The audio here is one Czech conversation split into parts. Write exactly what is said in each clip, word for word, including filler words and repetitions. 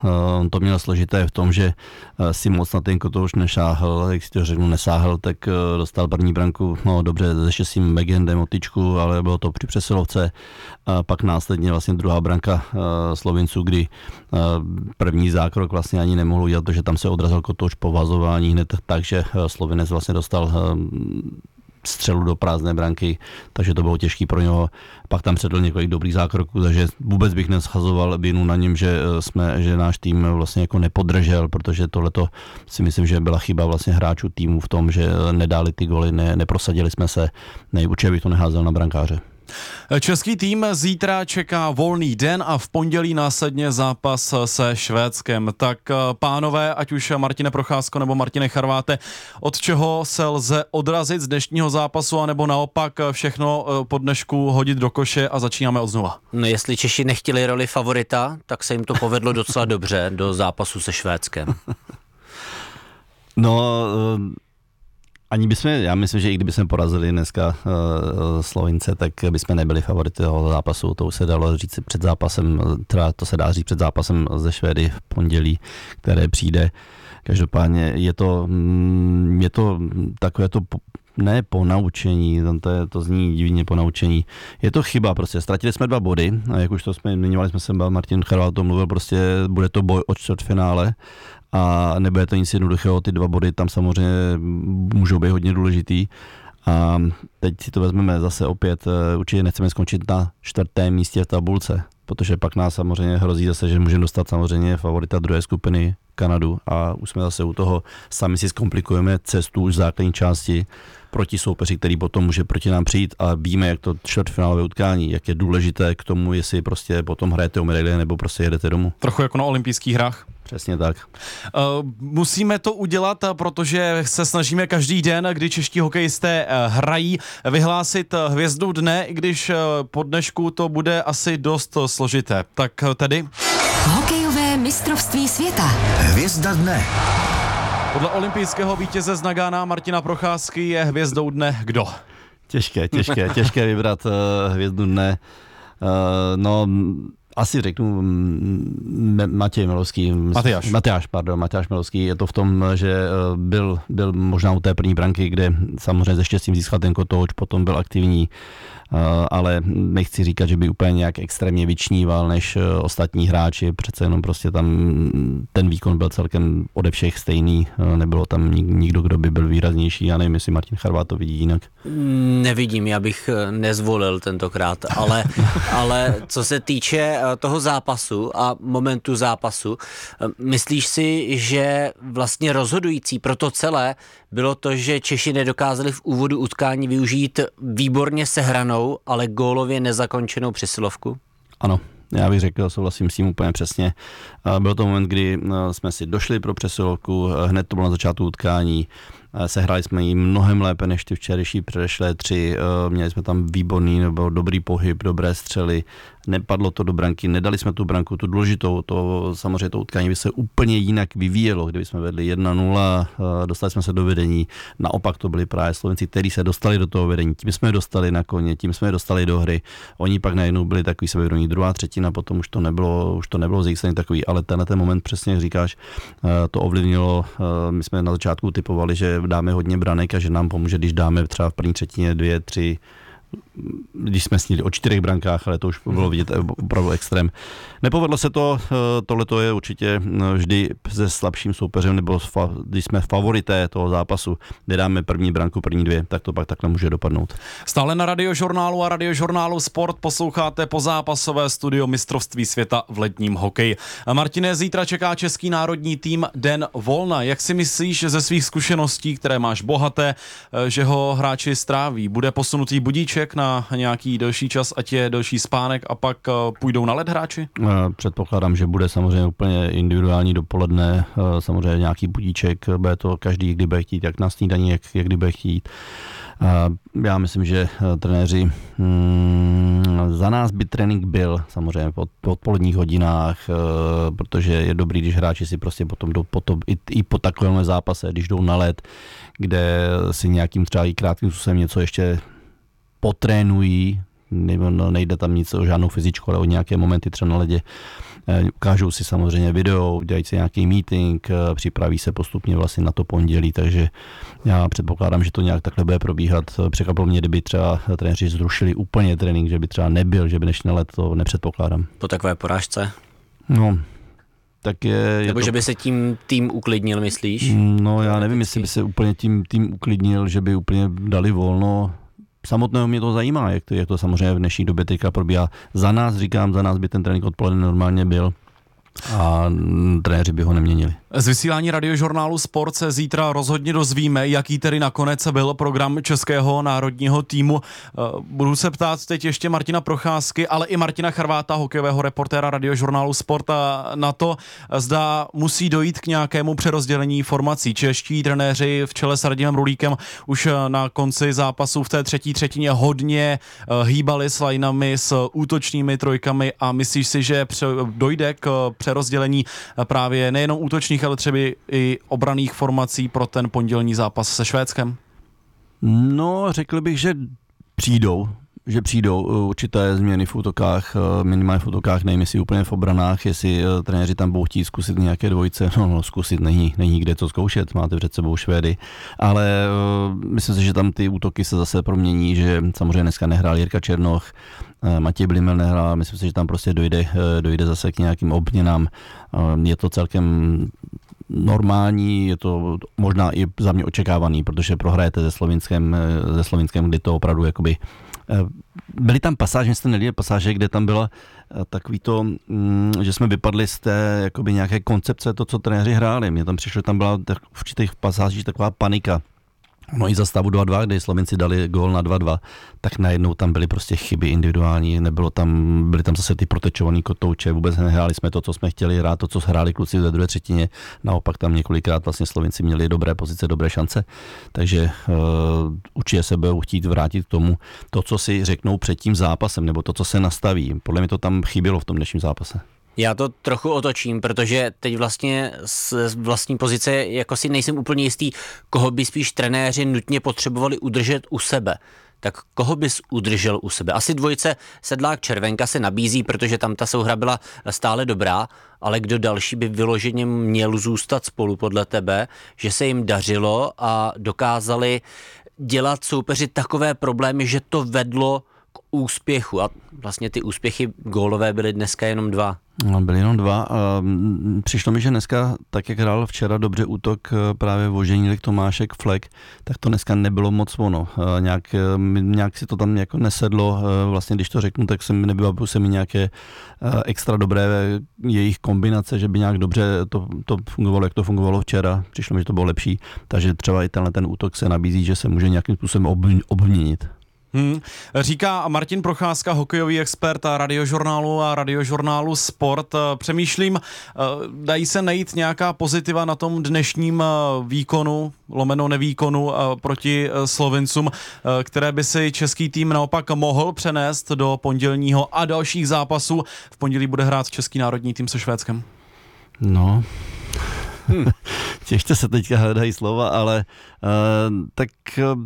On to měl složité v tom, že si moc na ten kotouč nešáhl, jak si to řeknu, nesáhl, tak dostal první branku, no dobře, ze šestým backhandem o tyčku, ale bylo to při přesilovce. A pak následně vlastně druhá branka Slovinců, kdy první zákrok vlastně ani nemohl udělat, protože tam se odrazil kotouč po vazování hned tak, že Slovinec vlastně dostal střelu do prázdné branky, takže to bylo těžký pro něho. Pak tam předl několik dobrých zákroků, takže vůbec bych neschazoval vinu na něm, že jsme, že náš tým vlastně jako nepodržel, protože tohleto si myslím, že byla chyba vlastně hráčů týmu v tom, že nedali ty goly, ne, neprosadili jsme se, ne, určitě bych to neházel na brankáře. Český tým zítra čeká volný den a v pondělí následně zápas se Švédskem. Tak pánové, ať už Martine Procházko nebo Martine Charváte, od čeho se lze odrazit z dnešního zápasu, anebo naopak všechno po dnešku hodit do koše a začínáme od znova? No, jestli Češi nechtěli roli favorita, tak se jim to povedlo docela dobře do zápasu se Švédskem. No... Ani bychom, já myslím, že i kdybychom porazili dneska uh, Slovince, tak bychom nebyli favority toho zápasu. To už se dalo říct před zápasem, teda to se dá říct před zápasem ze Švédy v pondělí, které přijde. Každopádně je to, je to takové to ne po naučení, to, je, to zní divně po naučení. Je to chyba prostě, ztratili jsme dva body, a jak už to jsme zmiňovali, jsme se, Martin Charvát o tom mluvil, prostě bude to boj o čtvrtfinále a nebude to nic jednoduchého, ty dva body tam samozřejmě můžou být hodně důležitý. A teď si to vezmeme zase opět, určitě nechceme skončit na čtvrtém místě v tabulce, protože pak nás samozřejmě hrozí zase, že můžeme dostat samozřejmě favorita druhé skupiny Kanadu a už jsme zase u toho, sami si zkomplikujeme cestu už v základní části proti soupeři, který potom může proti nám přijít a víme, jak to čtvrtfinálové utkání, jak je důležité k tomu, jestli prostě potom hrajete o medaile nebo prostě jedete domů. Trochu jako na olympijských hrách. Přesně tak. Uh, musíme to udělat, protože se snažíme každý den, kdy čeští hokejisté uh, hrají, vyhlásit uh, hvězdu dne, i když uh, po dnešku to bude asi dost uh, složité. Tak uh, tedy... Hokejové mistrovství světa. Hvězda dne. Podle olympijského vítěze z Nagana Martina Procházky je hvězdou dne kdo? Těžké, těžké, těžké vybrat uh, hvězdu dne. Uh, no... Asi řeknu Matěj Milovský. Matyáš. Matyáš, pardon, Matyáš Milovský. Je to v tom, že byl, byl možná u té první branky, kde samozřejmě ze štěstím získal ten kotouč, potom byl aktivní, ale nechci říkat, že by úplně nějak extrémně vyčníval než ostatní hráči, přece jenom prostě tam ten výkon byl celkem ode všech stejný, nebylo tam nikdo, kdo by byl výraznější, já nevím, jestli Martin Charvát to vidí jinak. Nevidím, já bych nezvolil tentokrát, ale, ale co se týče toho zápasu a momentu zápasu, myslíš si, že vlastně rozhodující pro to celé bylo to, že Češi nedokázali v úvodu utkání využít výborně sehranou, ale gólově nezakončenou přesilovku? Ano. Já bych řekl, souhlasím s tím úplně přesně. Byl to moment, kdy jsme si došli pro přesilovku, hned to bylo na začátku utkání, sehráli jsme ji mnohem lépe než ty včerejší předešlé tři, měli jsme tam výborný nebo dobrý pohyb, dobré střely, nepadlo to do branky, nedali jsme tu branku, tu důležitou, to samozřejmě to utkání by se úplně jinak vyvíjelo, kdyby jsme vedli jedna nula, dostali jsme se do vedení, naopak to byli právě Slovenci, kteří se dostali do toho vedení, tím jsme je dostali na koně, tím jsme je dostali do hry, oni pak najednou byli takový sebevědomí, druhá třetina, potom už to nebylo, už to nebylo z jejich strany takový, ale tenhle ten moment přesně, jak říkáš, to ovlivnilo, my jsme na začátku typovali, že dáme hodně branek a že nám pomůže, když dáme třeba v první třetině dvě, tři, když jsme snili o čtyřech brankách, ale to už bylo vidět opravdu extrém. Nepovedlo se to, tohleto je určitě vždy se slabším soupeřem, nebo když jsme favorité toho zápasu, nedáme první branku, první dvě, tak to pak takhle může dopadnout. Stále na Radiožurnálu a Radiožurnálu Sport posloucháte pozápasové studio mistrovství světa v ledním hokeji. A Martine, zítra čeká český národní tým Den volna. Jak si myslíš ze svých zkušeností, které máš bohaté, že ho hráči stráví? Bude posunutý budíček na nějaký delší čas, ať je delší spánek a pak půjdou na led hráči? Předpokládám, že bude samozřejmě úplně individuální dopoledne, samozřejmě nějaký budíček, bude to každý, kdy bude chtít, jak na snídaní, jak, jak kdy bude chtít. Já myslím, že trenéři hmm, za nás by trénink byl samozřejmě po, po odpoledních hodinách, protože je dobrý, když hráči si prostě potom jdou po to, i, i po takovém zápase, když jdou na led, kde si nějakým třeba i krátkým způsobem něco ještě potrénují, nejde tam nic o žádnou fyzičku, ale o nějaké momenty třeba na ledě, ukážou si samozřejmě video, udělají si nějaký meeting, připraví se postupně vlastně na to pondělí, takže já předpokládám, že to nějak takhle bude probíhat. Překvapilo mě, kdyby třeba trenéři zrušili úplně trénink, že by třeba nebyl, že by nešli na let, to nepředpokládám. Po takové porážce? No, tak je... je Nebo to... že by se tím tým uklidnil, myslíš? No já nevím, jestli by se úplně tím tým uklidnil, že by úplně dali volno. Samotného mě to zajímá, jak to, jak to samozřejmě v dnešní době teďka probíhá. Za nás, říkám, za nás by ten trénink odpoledne normálně byl a trenéři by ho neměnili. Z vysílání radiožurnálu Sport se zítra rozhodně dozvíme, jaký tedy nakonec byl program českého národního týmu. Budu se ptát teď ještě Martina Procházky, ale i Martina Charváta, hokejového reportéra radiožurnálu Sport, na to, zda musí dojít k nějakému přerozdělení formací. Čeští trenéři v čele s Radimem Rulíkem už na konci zápasu v té třetí třetině hodně hýbali s lineami, s útočnými trojkami a myslíš si, že dojde k přerozdělení právě nejenom útočných, ale třeba i obranných formací pro ten pondělní zápas se Švédskem? No, řekl bych, že přijdou, že přijdou určité změny v útokách, minimálně v útokách, nevím, jestli úplně v obranách, jestli trenéři tam budou chtít zkusit nějaké dvojice, no, no zkusit není, není kde to zkoušet, máte před sebou Švédy, ale uh, myslím si, že tam ty útoky se zase promění, že samozřejmě dneska nehrál Jirka Černoch, Matěj Blimel nehrál, myslím si, že tam prostě dojde, dojde zase k nějakým obměnám. Je to celkem normální, je to možná i za mě očekávaný, protože prohrajete ze Slovinskem, ze Slovinskem, kdy to opravdu jakoby... Byly tam pasáže, mě se nelíbí pasáže, kde tam byla takový to, že jsme vypadli z té jakoby nějaké koncepce, to, co trenéři hráli. Mně tam přišlo, tam byla v určitých pasážích taková panika. No i za stavu dva dva, kdy Slovenci dali gól na dva dva, tak najednou tam byly prostě chyby individuální, nebylo tam, byly tam zase ty protečovaný kotouče, vůbec nehráli jsme to, co jsme chtěli hrát, to, co hráli kluci ve druhé třetině, naopak tam několikrát vlastně Slovenci měli dobré pozice, dobré šance, takže uh, určitě se budou chtít vrátit k tomu, to, co si řeknou před tím zápasem, nebo to, co se nastaví. Podle mě to tam chybělo v tom dnešním zápase. Já to trochu otočím, protože teď vlastně z vlastní pozice jako si nejsem úplně jistý, koho by spíš trenéři nutně potřebovali udržet u sebe. Tak koho bys udržel u sebe? Asi dvojice Sedlák Červenka se nabízí, protože tam ta souhra byla stále dobrá, ale kdo další by vyloženě měl zůstat spolu podle tebe, že se jim dařilo a dokázali dělat soupeři takové problémy, že to vedlo k úspěchu. A vlastně ty úspěchy gólové byly dneska jenom dva. No, byly jenom dva. Přišlo mi, že dneska, tak jak hrál včera dobře útok právě Voženílek, Tomášek, Flek, tak to dneska nebylo moc ono. Nějak, nějak si to tam jako nesedlo. Vlastně, když to řeknu, tak jsem nebylo se mi nějaké extra dobré jejich kombinace, že by nějak dobře to, to fungovalo, jak to fungovalo včera. Přišlo mi, že to bylo lepší. Takže třeba i tenhle ten útok se nabízí, že se může nějakým způsobem obměnit. Hmm. Říká Martin Procházka, hokejový expert a radiožurnálu a radiožurnálu Sport. Přemýšlím, dají se najít nějaká pozitiva na tom dnešním výkonu, lomeno nevýkonu proti Slovincům, které by si český tým naopak mohl přenést do pondělního a dalších zápasů. V pondělí bude hrát český národní tým se Švédskem. No... Hmm. Těžce se teďka hledají slova, ale uh, tak... Uh,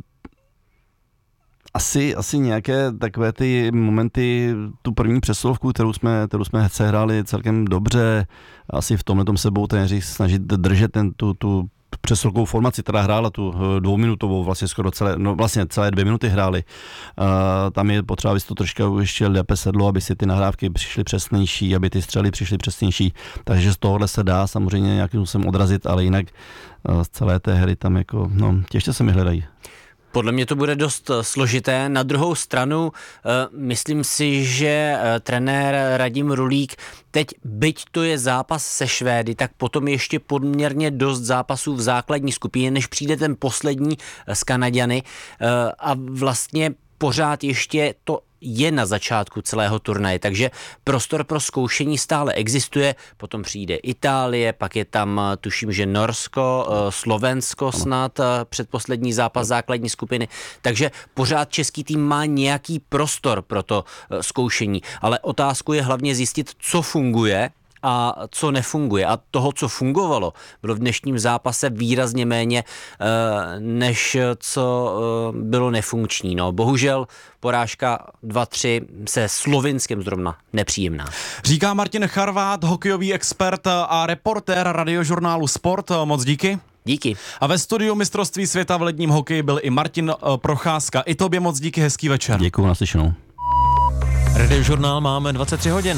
Asi, asi nějaké takové ty momenty, tu první přesilovku, kterou jsme, kterou jsme sehráli celkem dobře, asi v tomhletom se budou trenéři snažit držet ten, tu, tu přesilovkou formaci, která hrála tu dvouminutovou, vlastně skoro celé, no vlastně celé dvě minuty hráli. Uh, tam je potřeba, aby se to troška ještě lépe sedlo, aby si ty nahrávky přišly přesnější, aby ty střely přišly přesnější, takže z tohohle se dá samozřejmě nějakým způsobem odrazit, ale jinak uh, z celé té hry tam jako, no, těžce se mi hledají. Podle mě to bude dost složité. Na druhou stranu myslím si, že trenér Radim Rulík teď, byť to je zápas se Švédy, tak potom ještě poměrně dost zápasů v základní skupině, než přijde ten poslední z Kanaďany a vlastně pořád ještě to je na začátku celého turnaje, takže prostor pro zkoušení stále existuje, potom přijde Itálie, pak je tam, tuším, že Norsko, Slovensko snad, předposlední zápas základní skupiny, takže pořád český tým má nějaký prostor pro to zkoušení, ale otázku je hlavně zjistit, co funguje a co nefunguje. A toho, co fungovalo, bylo v dnešním zápase výrazně méně, než co bylo nefunkční. No, bohužel porážka dva tři se Slovinskem zrovna nepříjemná. Říká Martin Charvát, hokejový expert a reportér Radiožurnálu Sport. Moc díky. Díky. A ve studiu mistrovství světa v ledním hokeji byl i Martin Procházka. I tobě moc díky, hezký večer. Děkuju, naslyšenou. Radiožurnál máme dvacet tři hodin.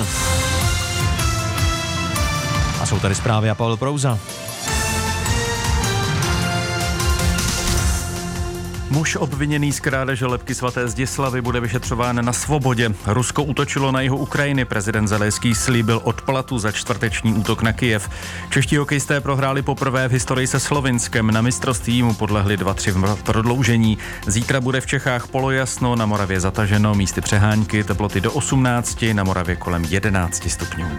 A jsou tady zprávy a Pavel Prouza. Muž obviněný z krádeže lebky svaté Zdislavy bude vyšetřován na svobodě. Rusko útočilo na jihu Ukrajiny, prezident Zelenský slíbil odplatu za čtvrteční útok na Kyjev. Čeští hokejisté prohráli poprvé v historii se Slovinskem, na mistrovství mu podlehli dva tři v prodloužení. Zítra bude v Čechách polojasno, na Moravě zataženo, místy přehánky, teploty do osmnácti, na Moravě kolem jedenácti stupňů.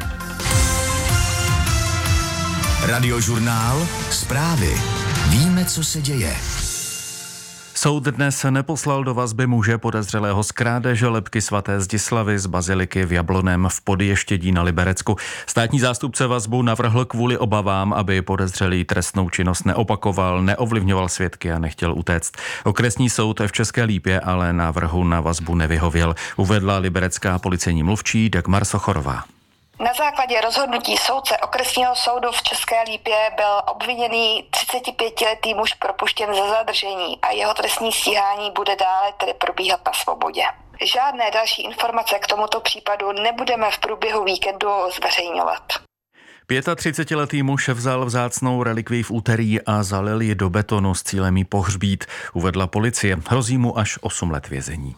Radiožurnál, zprávy. Víme, co se děje. Soud dnes neposlal do vazby muže podezřelého z krádeže lebky svaté Zdislavy z baziliky v Jablonném v Podještědí na Liberecku. Státní zástupce vazbu navrhl kvůli obavám, aby podezřelý trestnou činnost neopakoval, neovlivňoval svědky a nechtěl utéct. Okresní soud v České Lípě ale návrhu na vazbu nevyhověl, uvedla liberecká policejní mluvčí Dagmar Sochorová. Na základě rozhodnutí soudce okresního soudu v České Lípě byl obviněný třicetipětiletý muž propuštěn ze zadržení a jeho trestní stíhání bude dále tedy probíhat na svobodě. Žádné další informace k tomuto případu nebudeme v průběhu víkendu zveřejňovat. třicetiletý muž vzal vzácnou relikvii v úterý a zalil ji do betonu s cílem ji pohřbít, uvedla policie. Hrozí mu až osm let vězení.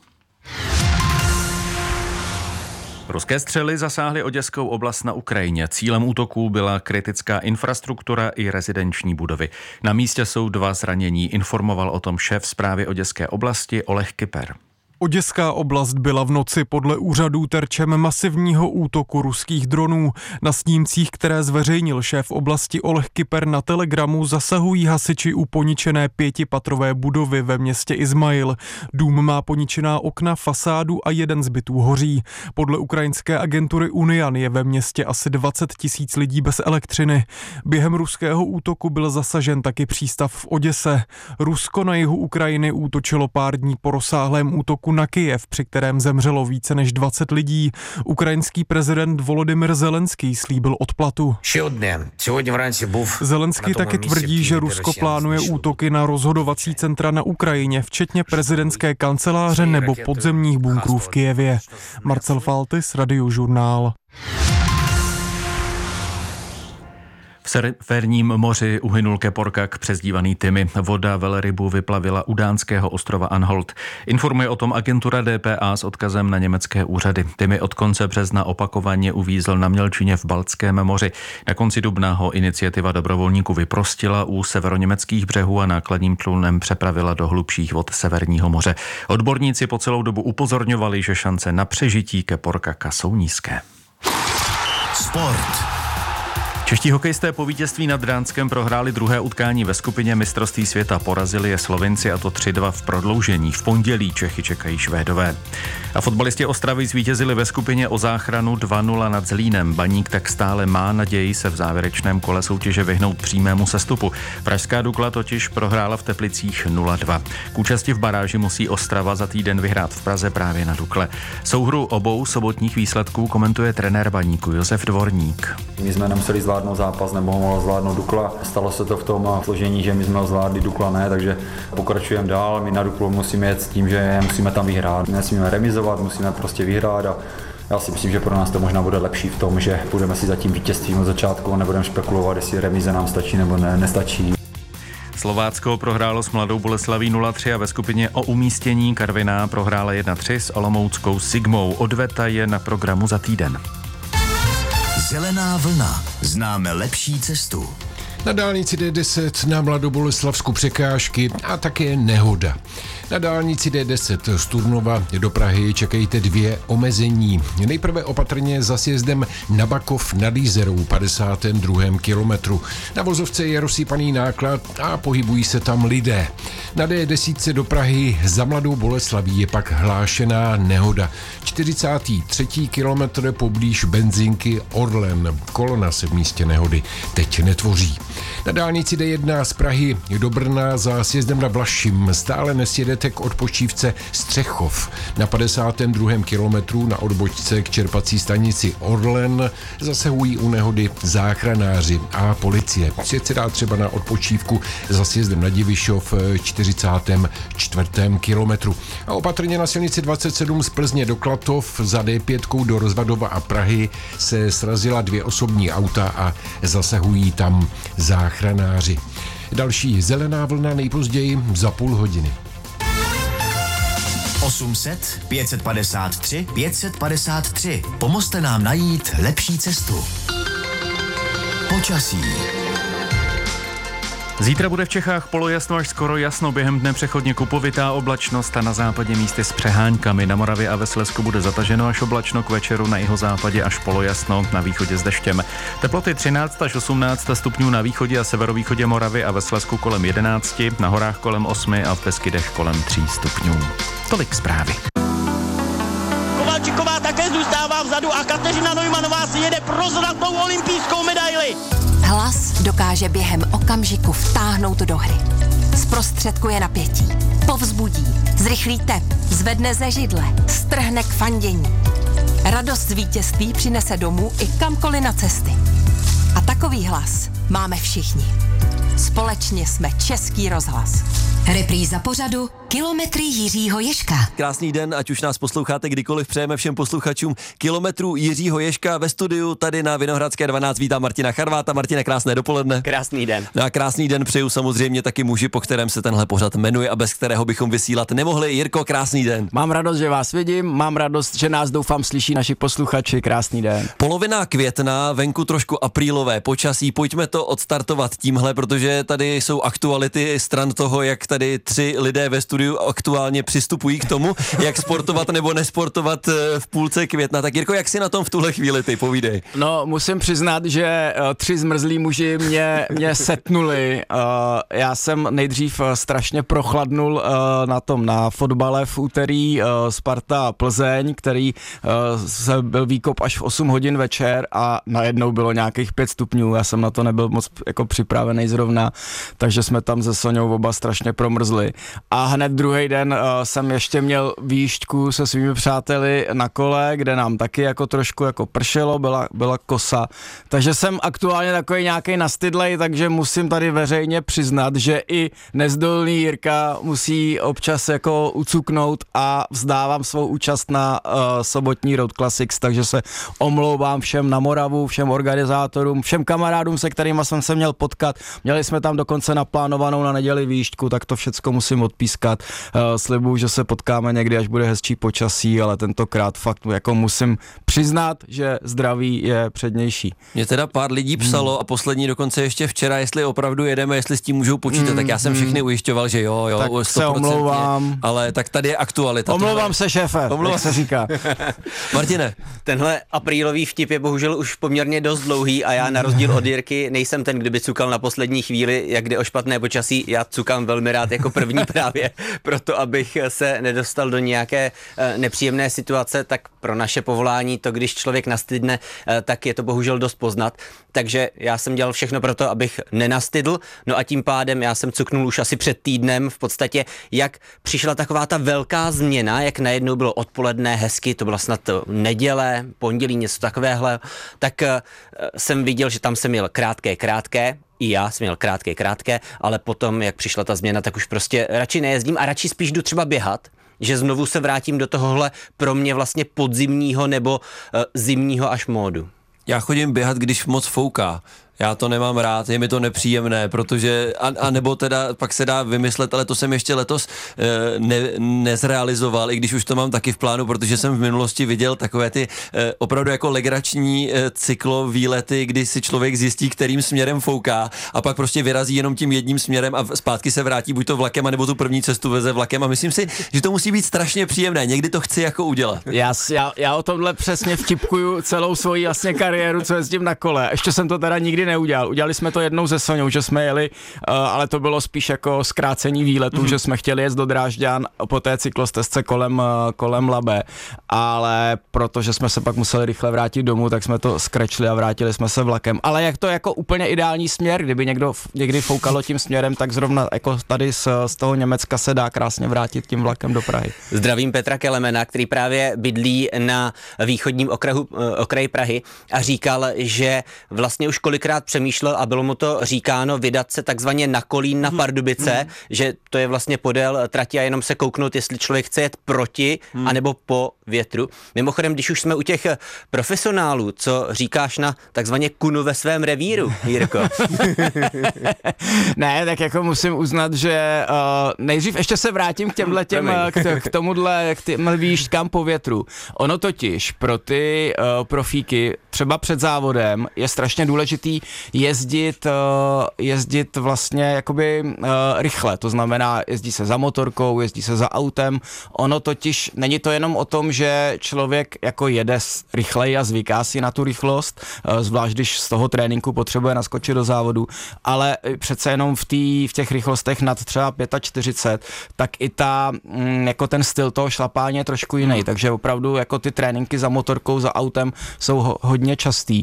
Ruské střely zasáhly Oděskou oblast na Ukrajině. Cílem útoků byla kritická infrastruktura i rezidenční budovy. Na místě jsou dva zranění, informoval o tom šéf správy Oděské oblasti Oleh Kyper. Oděská oblast byla v noci podle úřadů terčem masivního útoku ruských dronů. Na snímcích, které zveřejnil šéf oblasti Oleh Kyper na Telegramu, zasahují hasiči u poničené pětipatrové budovy ve městě Izmail. Dům má poničená okna, fasádu a jeden z bytů hoří. Podle ukrajinské agentury Unian je ve městě asi dvacet tisíc lidí bez elektřiny. Během ruského útoku byl zasažen taky přístav v Oděse. Rusko na jihu Ukrajiny útočilo pár dní po rozsáhlém útoku na Kyjev, při kterém zemřelo více než dvacet lidí. Ukrajinský prezident Volodymyr Zelenský slíbil odplatu. Zelenský taky tvrdí, že Rusko plánuje útoky na rozhodovací centra na Ukrajině, včetně prezidentské kanceláře nebo podzemních bunkrů v Kyjevě. Marcel Faltis, Radiožurnál. V Severním moři uhynul keporkak přezdívaný Timmy. Voda velrybu vyplavila u dánského ostrova Anholt. Informuje o tom agentura D P A s odkazem na německé úřady. Timmy od konce března opakovaně uvízl na mělčině v Baltském moři. Na konci dubna ho iniciativa dobrovolníků vyprostila u severoněmeckých břehů a nákladním člunem přepravila do hlubších vod Severního moře. Odborníci po celou dobu upozorňovali, že šance na přežití keporkaka jsou nízké. Sport. Čeští hokejisté po vítězství nad Dánskem prohráli druhé utkání ve skupině mistrovství světa. Porazili je Slovinci, a to tři dva v prodloužení. V pondělí Čechy čekají Švédové. A fotbalisti Ostravy zvítězili ve skupině o záchranu dva nula nad Zlínem. Baník tak stále má naději se v závěrečném kole soutěže vyhnout přímému sestupu. Pražská Dukla totiž prohrála v Teplicích nula dva. K účasti v baráži musí Ostrava za týden vyhrát v Praze právě na Dukle. Souhru obou sobotních výsledků komentuje trenér Baníku Josef Dvorník. My jsme nemuseli zvládnout zápas, nebo mohla zvládnout Dukla. Stalo se to v tom složení, že my jsme ho zvládli, Dukla ne, takže pokračujeme dál. My na Duklu musíme jet s tím, že musíme tam vyhrát. Nesmíme remizovat, musíme prostě vyhrát a já si myslím, že pro nás to možná bude lepší v tom, že budeme si za tím vítězstvím od začátku a nebudeme špekulovat, jestli remize nám stačí nebo ne, nestačí. Slovácko prohrálo s Mladou Boleslaví nula tři a ve skupině o umístění Karviná prohrála jedna tři s olomouckou Sigmou. Odveta je na programu za týden. Zelená vlna. Známe lepší cestu. Na dálnici D deset na Mladoboleslavsku překážky a také nehoda. Na dálnici D deset z Turnova do Prahy čekejte dvě omezení. Nejprve opatrně za sjezdem na Bakov nad Jízerou, padesátém druhém kilometru. Na vozovce je rozsypaný náklad a pohybují se tam lidé. Na D deset do Prahy za Mladou Boleslaví je pak hlášená nehoda. čtyřicátý třetí kilometr poblíž benzinky Orlen. Kolona se v místě nehody teď netvoří. Na dálnici D jedna z Prahy do Brna za sjezdem na Vlašim stále nesjedete k odpočívce Střechov. Na padesátém druhém kilometru na odbočce k čerpací stanici Orlen zasahují u nehody záchranáři a policie. Sjet se dá třeba na odpočívku za sjezdem na Divišov čtyřicátém čtvrtém kilometru. A opatrně na silnici dvacet sedm z Plzně do Klatov za D pět do Rozvadova a Prahy se srazila dvě osobní auta a zasahují tam záchranáři. Další zelená vlna nejpozději za půl hodiny. osm set, pět set padesát tři, pět set padesát tři. Pomozte nám najít lepší cestu. Počasí. Zítra bude v Čechách polojasno až skoro jasno, během dne přechodně kupovitá oblačnost a na západě místy s přehánkami. Na Moravě a ve Slezsku bude zataženo až oblačno, k večeru na jihozápadě až polojasno, na východě s deštěm. Teploty třináct až osmnáct stupňů na východě a severovýchodě Moravy a ve Slezsku kolem jedenáct, na horách kolem osm a v Beskydech kolem tří stupňů. Tolik zprávy. Kovalčiková také zůstává vzadu a Kateřina Neumannová si jede pro zlatou olympijskou medaili. Hlas dokáže během okamžiku vtáhnout do hry. Zprostředkuje napětí, povzbudí, zrychlí tep, zvedne ze židle, strhne k fandění. Radost z vítězství přinese domů i kamkoliv na cesty. A takový hlas máme všichni. Společně jsme Český rozhlas. Repríza pořadu Kilometry Jiřího Ježka. Krásný den, ať už nás posloucháte kdykoliv, přejeme všem posluchačům Kilometrů Jiřího Ježka. Ve studiu tady na Vinohradské dvanáct vítám Martina Charváta. Martine, krásné dopoledne. Krásný den. No a krásný den přeju samozřejmě taky muži, po kterém se tenhle pořad jmenuje a bez kterého bychom vysílat nemohli. Jirko, krásný den. Mám radost, že vás vidím, mám radost, že nás doufám slyší naši posluchači. Krásný den. Polovina května, venku trošku aprílové počasí. Pojďme to odstartovat tímhle, protože tady jsou aktuality stran toho, jak tady tři lidé ve studiu aktuálně přistupují k tomu, jak sportovat nebo nesportovat v půlce května. Tak Jirko, jak si na tom v tuhle chvíli, ty povídej? No, musím přiznat, že uh, tři zmrzlí muži mě, mě setnuli. Uh, já jsem nejdřív uh, strašně prochladnul uh, na tom, na fotbale v úterý uh, Sparta Plzeň, který uh, se byl výkop až v osm hodin večer a najednou bylo nějakých pět stupňů. Já jsem na to nebyl moc jako připravený zrovna, takže jsme tam se Soňou oba strašně promrzli. A hned druhý den uh, jsem ještě měl výšťku se svými přáteli na kole, kde nám taky jako trošku jako pršelo, byla, byla kosa. Takže jsem aktuálně takový nějaký nastydlej, takže musím tady veřejně přiznat, že i nezdolný Jirka musí občas jako ucuknout a vzdávám svou účast na uh, sobotní Road Classics, takže se omlouvám všem na Moravu, všem organizátorům, všem kamarádům, se kterými jsem se měl potkat. Měli jsme tam dokonce naplánovanou na neděli výšku, tak to všecko musím odpískat. Uh, slibuju, že se potkáme někdy, až bude hezčí počasí, ale tentokrát fakt jako musím přiznat, že zdraví je přednější. Mě teda pár lidí psalo hmm. a poslední dokonce ještě včera, jestli opravdu jedeme, jestli s tím můžou počítat, hmm. tak já jsem všechny ujišťoval, že jo, jo, tak sto procent, se omlouvám. Ale tak tady je aktualita. Omlouvám tohle. se, šéfe, Omlouvám se říká. Martine. Tenhle aprílový vtip je bohužel už poměrně dost dlouhý a já na rozdíl od Jirky nejsem ten, kdyby cukal na poslední chvíli, jak jde o špatné počasí. Já cukám velmi rád jako první právě proto, abych se nedostal do nějaké nepříjemné situace, tak pro naše povolání to, když člověk nastydne, tak je to bohužel dost poznat. Takže já jsem dělal všechno pro to, abych nenastydl, no a tím pádem já jsem cuknul už asi před týdnem v podstatě, jak přišla taková ta velká změna, jak najednou bylo odpoledne hezky, to byla snad neděle, pondělí, něco takovéhle, tak uh, jsem viděl, že tam jsem měl krátké, krátké, i já jsem měl krátké, krátké, ale potom, jak přišla ta změna, tak už prostě radši nejezdím a radši spíš jdu třeba běhat, že znovu se vrátím do tohohle pro mě vlastně podzimního nebo uh, zimního až módu. Já chodím běhat, když moc fouká. Já to nemám rád, je mi to nepříjemné, protože, a, a nebo teda pak se dá vymyslet, ale to jsem ještě letos e, ne, nezrealizoval, i když už to mám taky v plánu, protože jsem v minulosti viděl takové ty e, opravdu jako legrační e, cyklovýlety, kdy si člověk zjistí, kterým směrem fouká a pak prostě vyrazí jenom tím jedním směrem a zpátky se vrátí buď to vlakem, anebo tu první cestu veze vlakem a myslím si, že to musí být strašně příjemné, někdy to chci jako udělat. Já, já, já o tomhle přesně vtipkuju celou svoji vlastně kariéru, co jezdím na kole. Ještě jsem to teda nikdy neudělal. Udělali jsme to jednou se Soňou, že jsme jeli, uh, ale to bylo spíš jako zkrácení výletu, mm-hmm. že jsme chtěli jet do Drážďan po té cyklostezce kolem, uh, kolem Labe, ale protože jsme se pak museli rychle vrátit domů, tak jsme to skrečli a vrátili jsme se vlakem. Ale jak to jako úplně ideální směr, kdyby někdo někdy foukalo tím směrem, tak zrovna jako tady z, z toho Německa se dá krásně vrátit tím vlakem do Prahy. Zdravím Petra Kelemena, který právě bydlí na východním okrahu, okraji Prahy a říkal, že vlastně už kolikrát přemýšlel a bylo mu to říkáno vydat se takzvaně na Kolín na Pardubice, hmm. že to je vlastně podél trati a jenom se kouknout, jestli člověk chce jet proti hmm. anebo po větru. Mimochodem, když už jsme u těch profesionálů, co říkáš na takzvaně kunu ve svém revíru, Jirko? Ne, tak jako musím uznat, že uh, nejdřív ještě se vrátím k těmhle těm, k, t- k tomuhle, k těm výškám po větru. Ono totiž pro ty uh, profíky třeba před závodem je strašně důležitý jezdit, uh, jezdit vlastně jakoby uh, rychle, to znamená jezdí se za motorkou, jezdí se za autem, ono totiž není to jenom o tom, že člověk jako jede rychleji a zvyká si na tu rychlost, uh, zvlášť když z toho tréninku potřebuje naskočit do závodu, ale přece jenom v, tý, v těch rychlostech nad třeba čtyřicet pět, tak i ta, mm, jako ten styl toho šlapání je trošku jiný, hmm. takže opravdu jako ty tréninky za motorkou, za autem jsou ho, hodně častý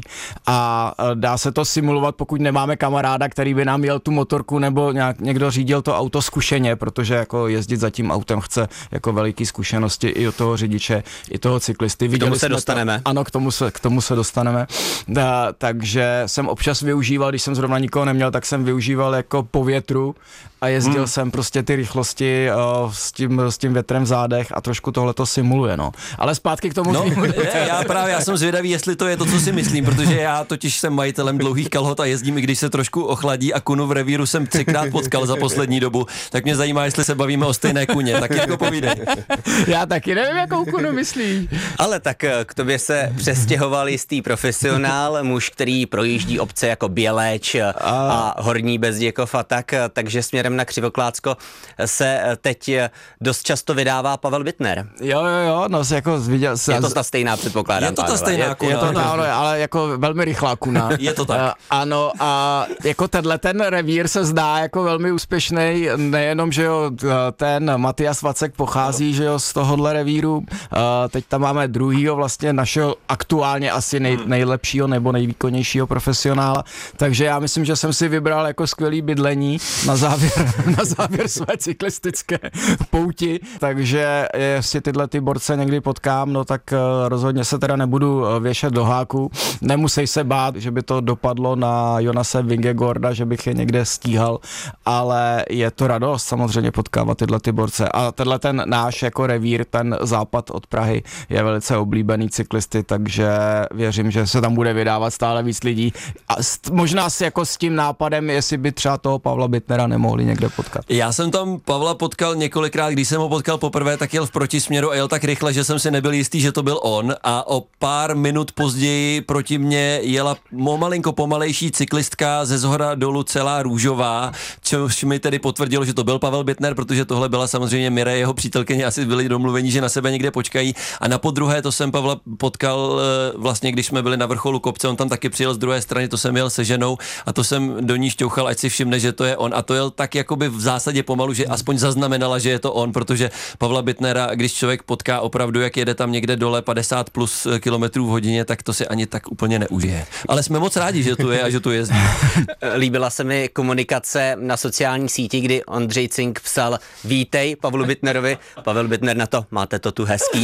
a dá se to simulovat, pokud nemáme kamaráda, který by nám jel tu motorku nebo nějak, někdo řídil to auto zkušeně, protože jako jezdit za tím autem chce jako veliký zkušenosti i od toho řidiče, i toho cyklisty. K tomu se dostaneme. To, ano, k tomu se, k tomu se dostaneme. Da, takže jsem občas využíval, když jsem zrovna nikoho neměl, tak jsem využíval jako po větru a jezdil hmm. jsem prostě ty rychlosti uh, s, tím, s tím větrem v zádech a trošku tohle to simuluje, no. Ale zpátky k tomu. No, já právě, já jsem zvědavý, jestli to je to, co si myslím, protože já totiž jsem majitelem dlouhých kalhot a jezdím, i když se trošku ochladí a kunu v revíru jsem třikrát potkal za poslední dobu, tak mě zajímá, jestli se bavíme o stejné kuně, tak jako povídej. Já taky nevím, jakou kunu myslíš. Ale tak k tobě se přestěhoval jistý profesionál, muž, který projíždí obce jako Běleč a, a Horní Bezděkov a tak, takže směrem na Křivoklácko se teď dost často vydává Pavel Bittner. Jo, jo, jo, no jako viděl jsem. Je to ta stejná, předpokládám. Je to ta stejná kuna. Je, je to ta, ale, ale jako velmi rychlá kuna. Je to tak. Uh, ano a jako tenhle ten revír se zdá jako velmi úspěšný, nejenom, že jo, ten Matias Vacek pochází, že jo, z tohohle revíru, uh, teď tam máme druhýho vlastně našeho aktuálně asi nej, nejlepšího nebo nejvýkonnějšího profesionála, takže já myslím, že jsem si vybral jako skvělý bydlení na závěr, na závěr své cyklistické pouti, takže jestli tyhle ty borce někdy potkám, no tak rozhodně se teda nebudu věšet do háku, nemusej se bát, že by to dopadlo na Jonase Vingegaarda, že bych je někde stíhal, ale je to radost samozřejmě potkávat tyhle ty borce a tenhle ten náš jako revír, ten západ od Prahy je velice oblíbený cyklisty, takže věřím, že se tam bude vydávat stále víc lidí a možná si jako s tím nápadem, jestli by třeba toho Pavla Bittnera nemohli někde potkat. Já jsem tam Pavla potkal několikrát, když jsem ho potkal poprvé, tak jel v protisměru a jel tak rychle, že jsem si nebyl jistý, že to byl on a o pár minut později proti mně jela malinko pomalejší cyklistka ze zhora dolů celá růžová, což mi tedy potvrdilo, že to byl Pavel Bittner, protože tohle byla samozřejmě Mira, jeho přítelkyně, asi byli domluveni, že na sebe někde počkají a na podruhé to jsem Pavla potkal vlastně, když jsme byli na vrcholu kopce, on tam taky přijel z druhé strany, to jsem jel se ženou a to jsem do ní šťouchal, ať si všimne, že to je on a to jel tak jakoby v zásadě pomalu, že aspoň zaznamenala, že je to on, protože Pavla Bittnera, když člověk potká opravdu, jak jede tam někde dole padesát plus kilometrů v hodině, tak to si ani tak úplně neužije. Ale jsme moc rádi, že tu je a že tu jezdí. Líbila se mi komunikace na sociální síti, kdy Ondřej Cink psal: vítej Pavlu Bittnerovi. Pavel Bittner na to: máte to tu hezký.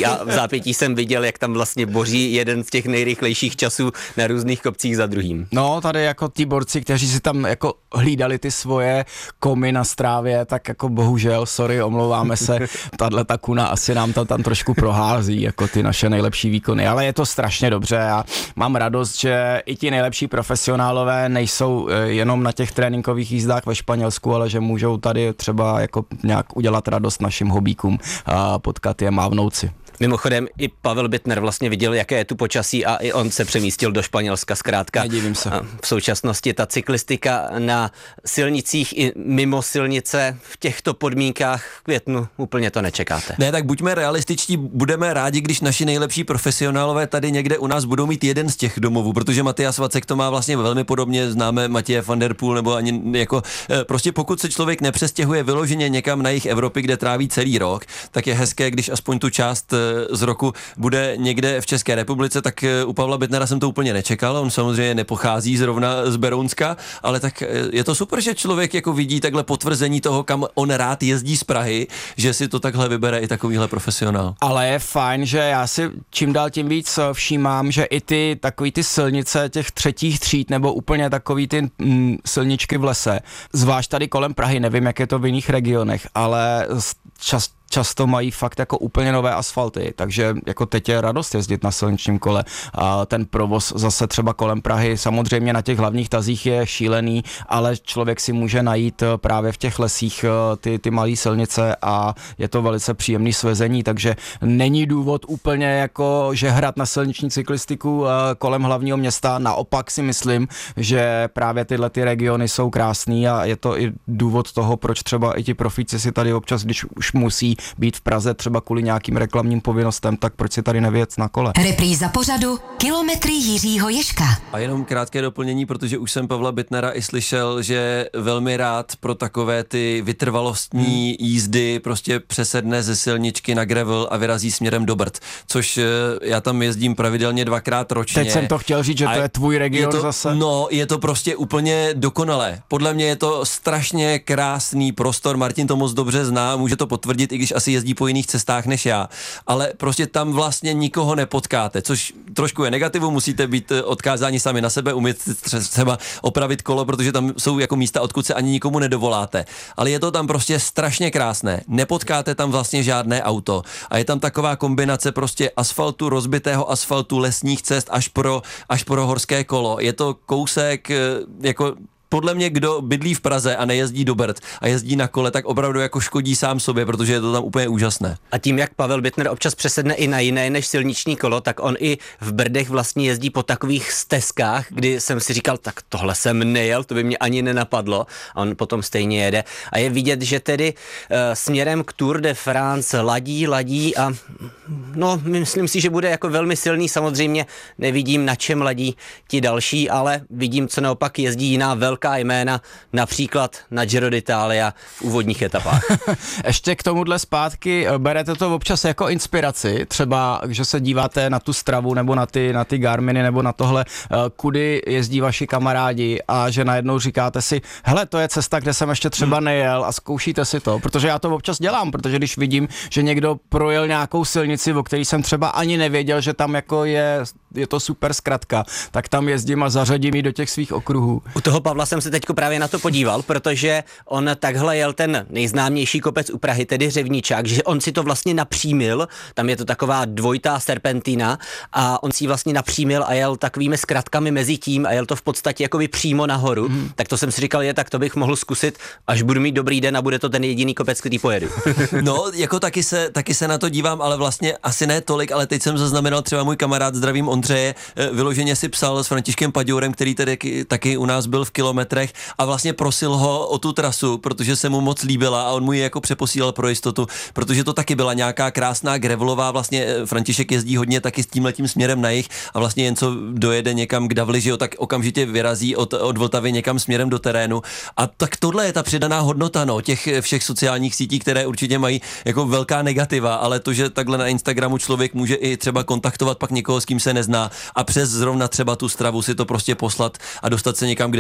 zápětí a v zápětí jsem viděl, jak tam vlastně boří jeden z těch nejrychlejších časů na různých kopcích za druhým. No, tady jako ti borci, kteří si tam jako hlídali ty svoje komy na strávě, tak jako bohužel, sorry, omlouváme se, tahle ta kuna asi nám tam, tam trošku prohází, jako ty naše nejlepší výkony, ale je to strašně dobře a mám radost, že i ti nejlepší profesionálové nejsou jenom na těch tréninkových jízdách ve Španělsku, ale že můžou tady třeba jako nějak udělat radost našim hobíkům a potkat je, mávnout si. Mimochodem i Pavel Bittner vlastně viděl, jaké je tu počasí a i on se přemístil do Španělska zkrátka. Nedivím se. V současnosti ta cyklistika na silnicích i mimo silnice v těchto podmínkách v květnu úplně to nečekáte. Ne, tak buďme realističtí, budeme rádi, když naši nejlepší profesionálové tady někde u nás budou mít jeden z těch domovů, protože Matyáš Vacek to má vlastně velmi podobně, známe Matěje van der Poel, nebo ani jako, prostě pokud se člověk nepřestěhuje vyloženě někam na jih Evropy, kde tráví celý rok, tak je hezké, když aspoň tu část z roku bude někde v České republice, tak u Pavla Bittnera jsem to úplně nečekal, on samozřejmě nepochází zrovna z Berounska, ale tak je to super, že člověk jako vidí takhle potvrzení toho, kam on rád jezdí z Prahy, že si to takhle vybere i takovýhle profesionál. Ale je fajn, že já si čím dál tím víc všímám, že i ty takový ty silnice těch třetích tříd nebo úplně takový ty mm, silničky v lese, zvlášť tady kolem Prahy, nevím, jak je to v jiných regionech, ale čas často mají fakt jako úplně nové asfalty, takže jako teď je radost jezdit na silničním kole a ten provoz zase třeba kolem Prahy samozřejmě na těch hlavních tazích je šílený, ale člověk si může najít právě v těch lesích ty, ty malé silnice a je to velice příjemný svezení, takže není důvod úplně jako, že hrát na silniční cyklistiku kolem hlavního města, naopak si myslím, že právě tyhle ty regiony jsou krásný a je to i důvod toho, proč třeba i ti profíci si tady občas, když už musí být v Praze třeba kvůli nějakým reklamním povinnostem, tak proč si tady nevěc na kole? Repríza pořadu Kilometry Jiřího Ježka. A jenom krátké doplnění, protože už jsem Pavla Bittnera i slyšel, že velmi rád pro takové ty vytrvalostní hmm. jízdy prostě přesedne ze silničky na gravel a vyrazí směrem do Brd, což já tam jezdím pravidelně dvakrát ročně. Teď jsem to chtěl říct, že to je tvůj region je to, zase. No, je to prostě úplně dokonalé. Podle mě je to strašně krásný prostor, Martin to moc dobře zná, může to potvrdit, i když asi jezdí po jiných cestách než já, ale prostě tam vlastně nikoho nepotkáte, což trošku je negativu, musíte být odkázáni sami na sebe, umět třeba opravit kolo, protože tam jsou jako místa, odkud se ani nikomu nedovoláte. Ale je to tam prostě strašně krásné. Nepotkáte tam vlastně žádné auto a je tam taková kombinace prostě asfaltu, rozbitého asfaltu, lesních cest až pro, až pro horské kolo. Je to kousek jako podle mě, kdo bydlí v Praze a nejezdí do Brd a jezdí na kole, tak opravdu jako škodí sám sobě, protože je to tam úplně úžasné. A tím, jak Pavel Bittner občas přesedne i na jiné než silniční kolo, tak on i v Brdech vlastně jezdí po takových stezkách, kdy jsem si říkal, tak tohle jsem nejel, to by mě ani nenapadlo. A on potom stejně jede. A je vidět, že tedy uh, směrem k Tour de France ladí, ladí a no, myslím si, že bude jako velmi silný. Samozřejmě nevidím, na čem ladí ti další, ale vidím, co naopak jezdí jiná velká jména, například na Giro d'Italia v úvodních etapách. Ještě k tomuhle zpátky, berete to občas jako inspiraci, třeba, že se díváte na tu Stravu nebo na ty, na ty Garminy nebo na tohle, kudy jezdí vaši kamarádi a že najednou říkáte si, hele, to je cesta, kde jsem ještě třeba nejel a zkoušíte si to, protože já to občas dělám, protože když vidím, že někdo projel nějakou silnici, o který jsem třeba ani nevěděl, že tam jako je, je to super zkratka, tak tam jezdím a zařadím ji do těch svých okruhů. U toho Pavla jsem se teďko právě na to podíval, protože on takhle jel ten nejznámější kopec u Prahy, tedy Řevničák, že on si to vlastně napřímil, tam je to taková dvojitá serpentína a on si ji vlastně napřímil a jel takovými zkratkami mezi tím a jel to v podstatě jakoby přímo nahoru, mm. tak to jsem si říkal, je tak to bych mohl zkusit, až budu mít dobrý den a bude to ten jediný kopec, který pojedu. No, jako taky se, taky se na to dívám, ale vlastně asi ne tolik, ale teď jsem zaznamenal třeba můj kamarád, zdravím Ondřeje, vyloženě si psal s Františkem Paďourem, který tedy taky u nás byl v kilometrech a vlastně prosil ho o tu trasu, protože se mu moc líbila a on mu ji jako přeposílal pro jistotu, protože to taky byla nějaká krásná gravelová, vlastně František jezdí hodně taky s tímhletím směrem na jih a vlastně jen co dojede někam k Davli, že jo, tak okamžitě vyrazí od, od Vltavy někam směrem do terénu a tak tohle je ta přidaná hodnota, no, těch všech sociálních sítí, které určitě mají jako velká negativa, ale to, že takhle na Instagramu člověk může i třeba kontaktovat pak někoho, s kým se nezná a přes zrovna třeba tu Stravu si to prostě poslat a dostat se někam, kde si nebyl,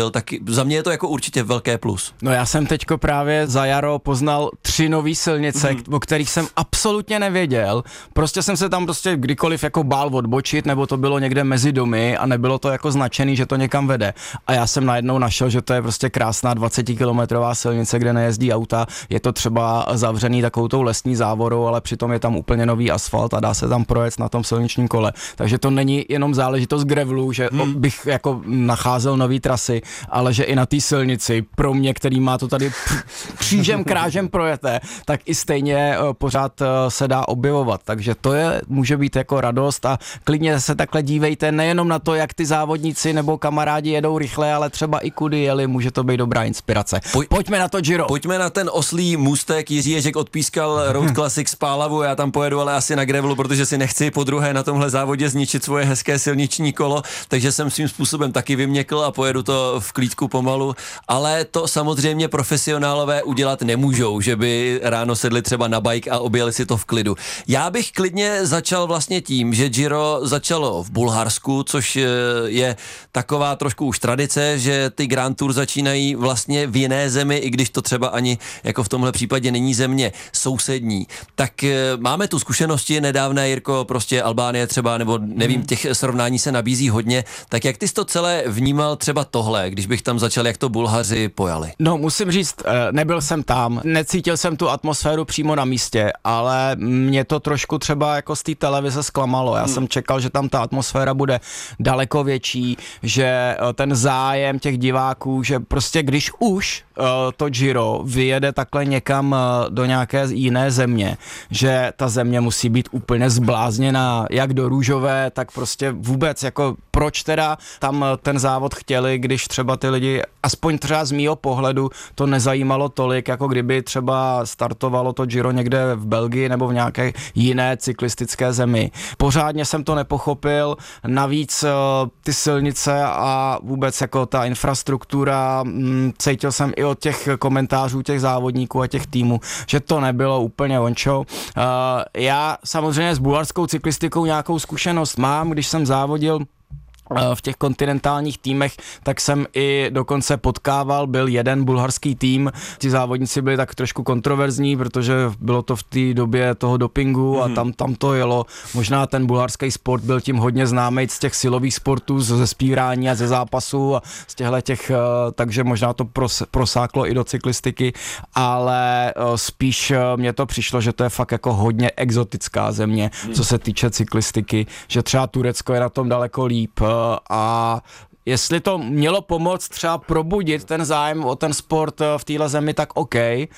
byl, tak za mě je to jako určitě velké plus. No já jsem teďko právě za jaro poznal tři nový silnice, mm. o kterých jsem absolutně nevěděl. Prostě jsem se tam prostě kdykoliv jako bál odbočit, nebo to bylo někde mezi domy a nebylo to jako značený, že to někam vede. A já jsem najednou našel, že to je prostě krásná dvacetikilometrová silnice, kde nejezdí auta. Je to třeba zavřený takovou tou lesní závorou, ale přitom je tam úplně nový asfalt a dá se tam projet na tom silničním kole. Takže to není jenom záležitost gravelu, že hmm. bych jako nacházel nový trasy, ale že i na té silnici pro mě, který má to tady křížem krážem projete, tak i stejně pořád se dá objevovat. Takže to je, může být jako radost a klidně se takhle dívejte nejenom na to, jak ty závodníci nebo kamarádi jedou rychle, ale třeba i kudy jeli, může to být dobrá inspirace. Poj- Pojďme na to Giro. Pojďme na ten oslý můstek. Jiří Ježek odpískal Road Classic z Pálavu, já tam pojedu ale asi na gravelu, protože si nechci po druhé na tomhle závodě zničit svoje hezké silniční kolo, takže jsem svým způsobem taky vyměkl a pojedu to v klídku pomalu, ale to samozřejmě profesionálové udělat nemůžou, že by ráno sedli třeba na bike a objeli si to v klidu. Já bych klidně začal vlastně tím, že Giro začalo v Bulharsku, což je taková trošku už tradice, že ty Grand Tour začínají vlastně v jiné zemi, i když to třeba ani jako v tomhle případě není země sousední. Tak máme tu zkušenosti nedávné, Jirko, prostě Albánie třeba, nebo nevím, těch srovnání se nabízí hodně, tak jak ty jsi to celé vnímal třeba tohle, když bych tam začal, jak to Bulhaři pojali? No musím říct, nebyl jsem tam, necítil jsem tu atmosféru přímo na místě, ale mě to trošku třeba jako z té televize zklamalo. Já hmm. jsem čekal, že tam ta atmosféra bude daleko větší, že ten zájem těch diváků, že prostě když už to Giro vyjede takhle někam do nějaké jiné země, že ta země musí být úplně zblázněná, jak do růžové, tak prostě vůbec, jako proč teda tam ten závod chtěli, když třeba ty lidi, aspoň třeba z mýho pohledu, to nezajímalo tolik, jako kdyby třeba startovalo to Giro někde v Belgii nebo v nějaké jiné cyklistické zemi. Pořádně jsem to nepochopil, navíc ty silnice a vůbec jako ta infrastruktura, cítil jsem i od těch komentářů těch závodníků a těch týmů, že to nebylo úplně ončo. Já samozřejmě s bulharskou cyklistikou nějakou zkušenost mám, když jsem závodil v těch kontinentálních týmech, tak jsem i dokonce potkával, byl jeden bulharský tým, ti závodníci byli tak trošku kontroverzní, protože bylo to v té době toho dopingu a tam, tam to jelo. Možná ten bulharský sport byl tím hodně známý z těch silových sportů, ze zpívání a ze zápasů a z těchto těch, takže možná to pros, prosáklo i do cyklistiky, ale spíš mně to přišlo, že to je fakt jako hodně exotická země, co se týče cyklistiky, že třeba Turecko je na tom daleko líp, a jestli to mělo pomoct třeba probudit ten zájem o ten sport v téhle zemi, tak OK,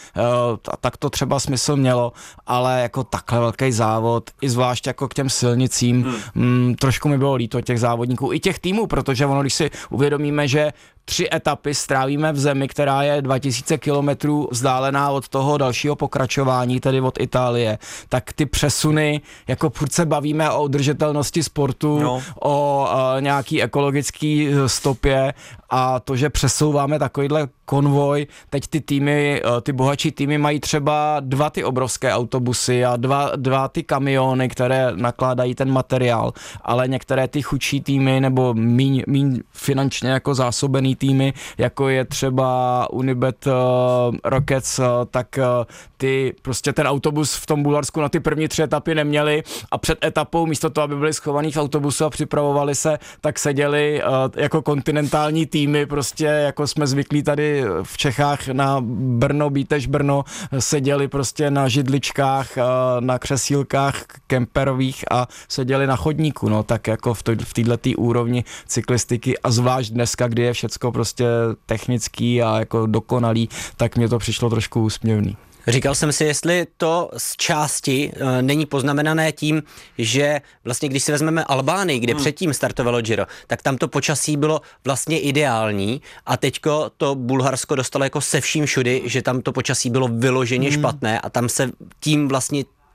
tak to třeba smysl mělo, ale jako takhle velký závod, i zvlášť jako k těm silnicím, hmm. m, trošku mi bylo líto těch závodníků, i těch týmů, protože ono, když si uvědomíme, že tři etapy strávíme v zemi, která je dva tisíce kilometrů vzdálená od toho dalšího pokračování, tedy od Itálie, tak ty přesuny, jako furt se bavíme o udržitelnosti sportu, no. o uh, nějaký ekologický stopě a to, že přesouváme takovýhle konvoj, teď ty týmy, ty bohatší týmy mají třeba dva ty obrovské autobusy a dva, dva ty kamiony, které nakládají ten materiál, ale některé ty chudší týmy nebo míň, míň finančně jako zásobený týmy, jako je třeba Unibet uh, Rockets, uh, tak uh, ty prostě ten autobus v tom Bulharsku na ty první tři etapy neměli a před etapou místo toho, aby byli schovaní v autobusu a připravovali se, tak seděli uh, jako kontinentální týmy, prostě jako jsme zvyklí tady v Čechách na Brno, Bítež Brno, seděli prostě na židličkách, na křesílkách kemperových a seděli na chodníku, no tak jako v, v této úrovni cyklistiky a zvlášť dneska, kdy je všecko prostě technický a jako dokonalý, tak mně to přišlo trošku úsměvný. Říkal jsem si, jestli to z části e, není poznamenané tím, že vlastně když si vezmeme Albánii, kde hmm. předtím startovalo Giro, tak tam to počasí bylo vlastně ideální a teďko to Bulharsko dostalo jako se vším všudy, že tam to počasí bylo vyloženě hmm. špatné a tam se tím vlastně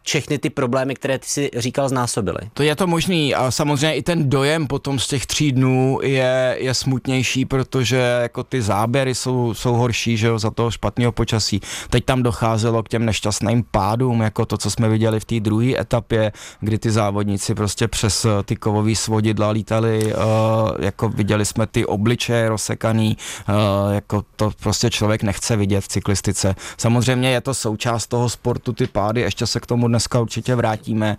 všechny ty problémy, které ty si říkal, znásobily. To je to možný a samozřejmě i ten dojem potom z těch tří dnů je, je smutnější, protože jako ty záběry jsou, jsou horší, že jo, za toho špatného počasí. Teď tam docházelo k těm nešťastným pádům, jako to, co jsme viděli v té druhé etapě, kdy ty závodníci prostě přes ty kovový svodidla lítali, uh, jako viděli jsme ty obličeje rozsekaný, uh, jako to prostě člověk nechce vidět v cyklistice. Samozřejmě je to součást toho sportu, ty pády, ještě se k tomu dneska určitě vrátíme,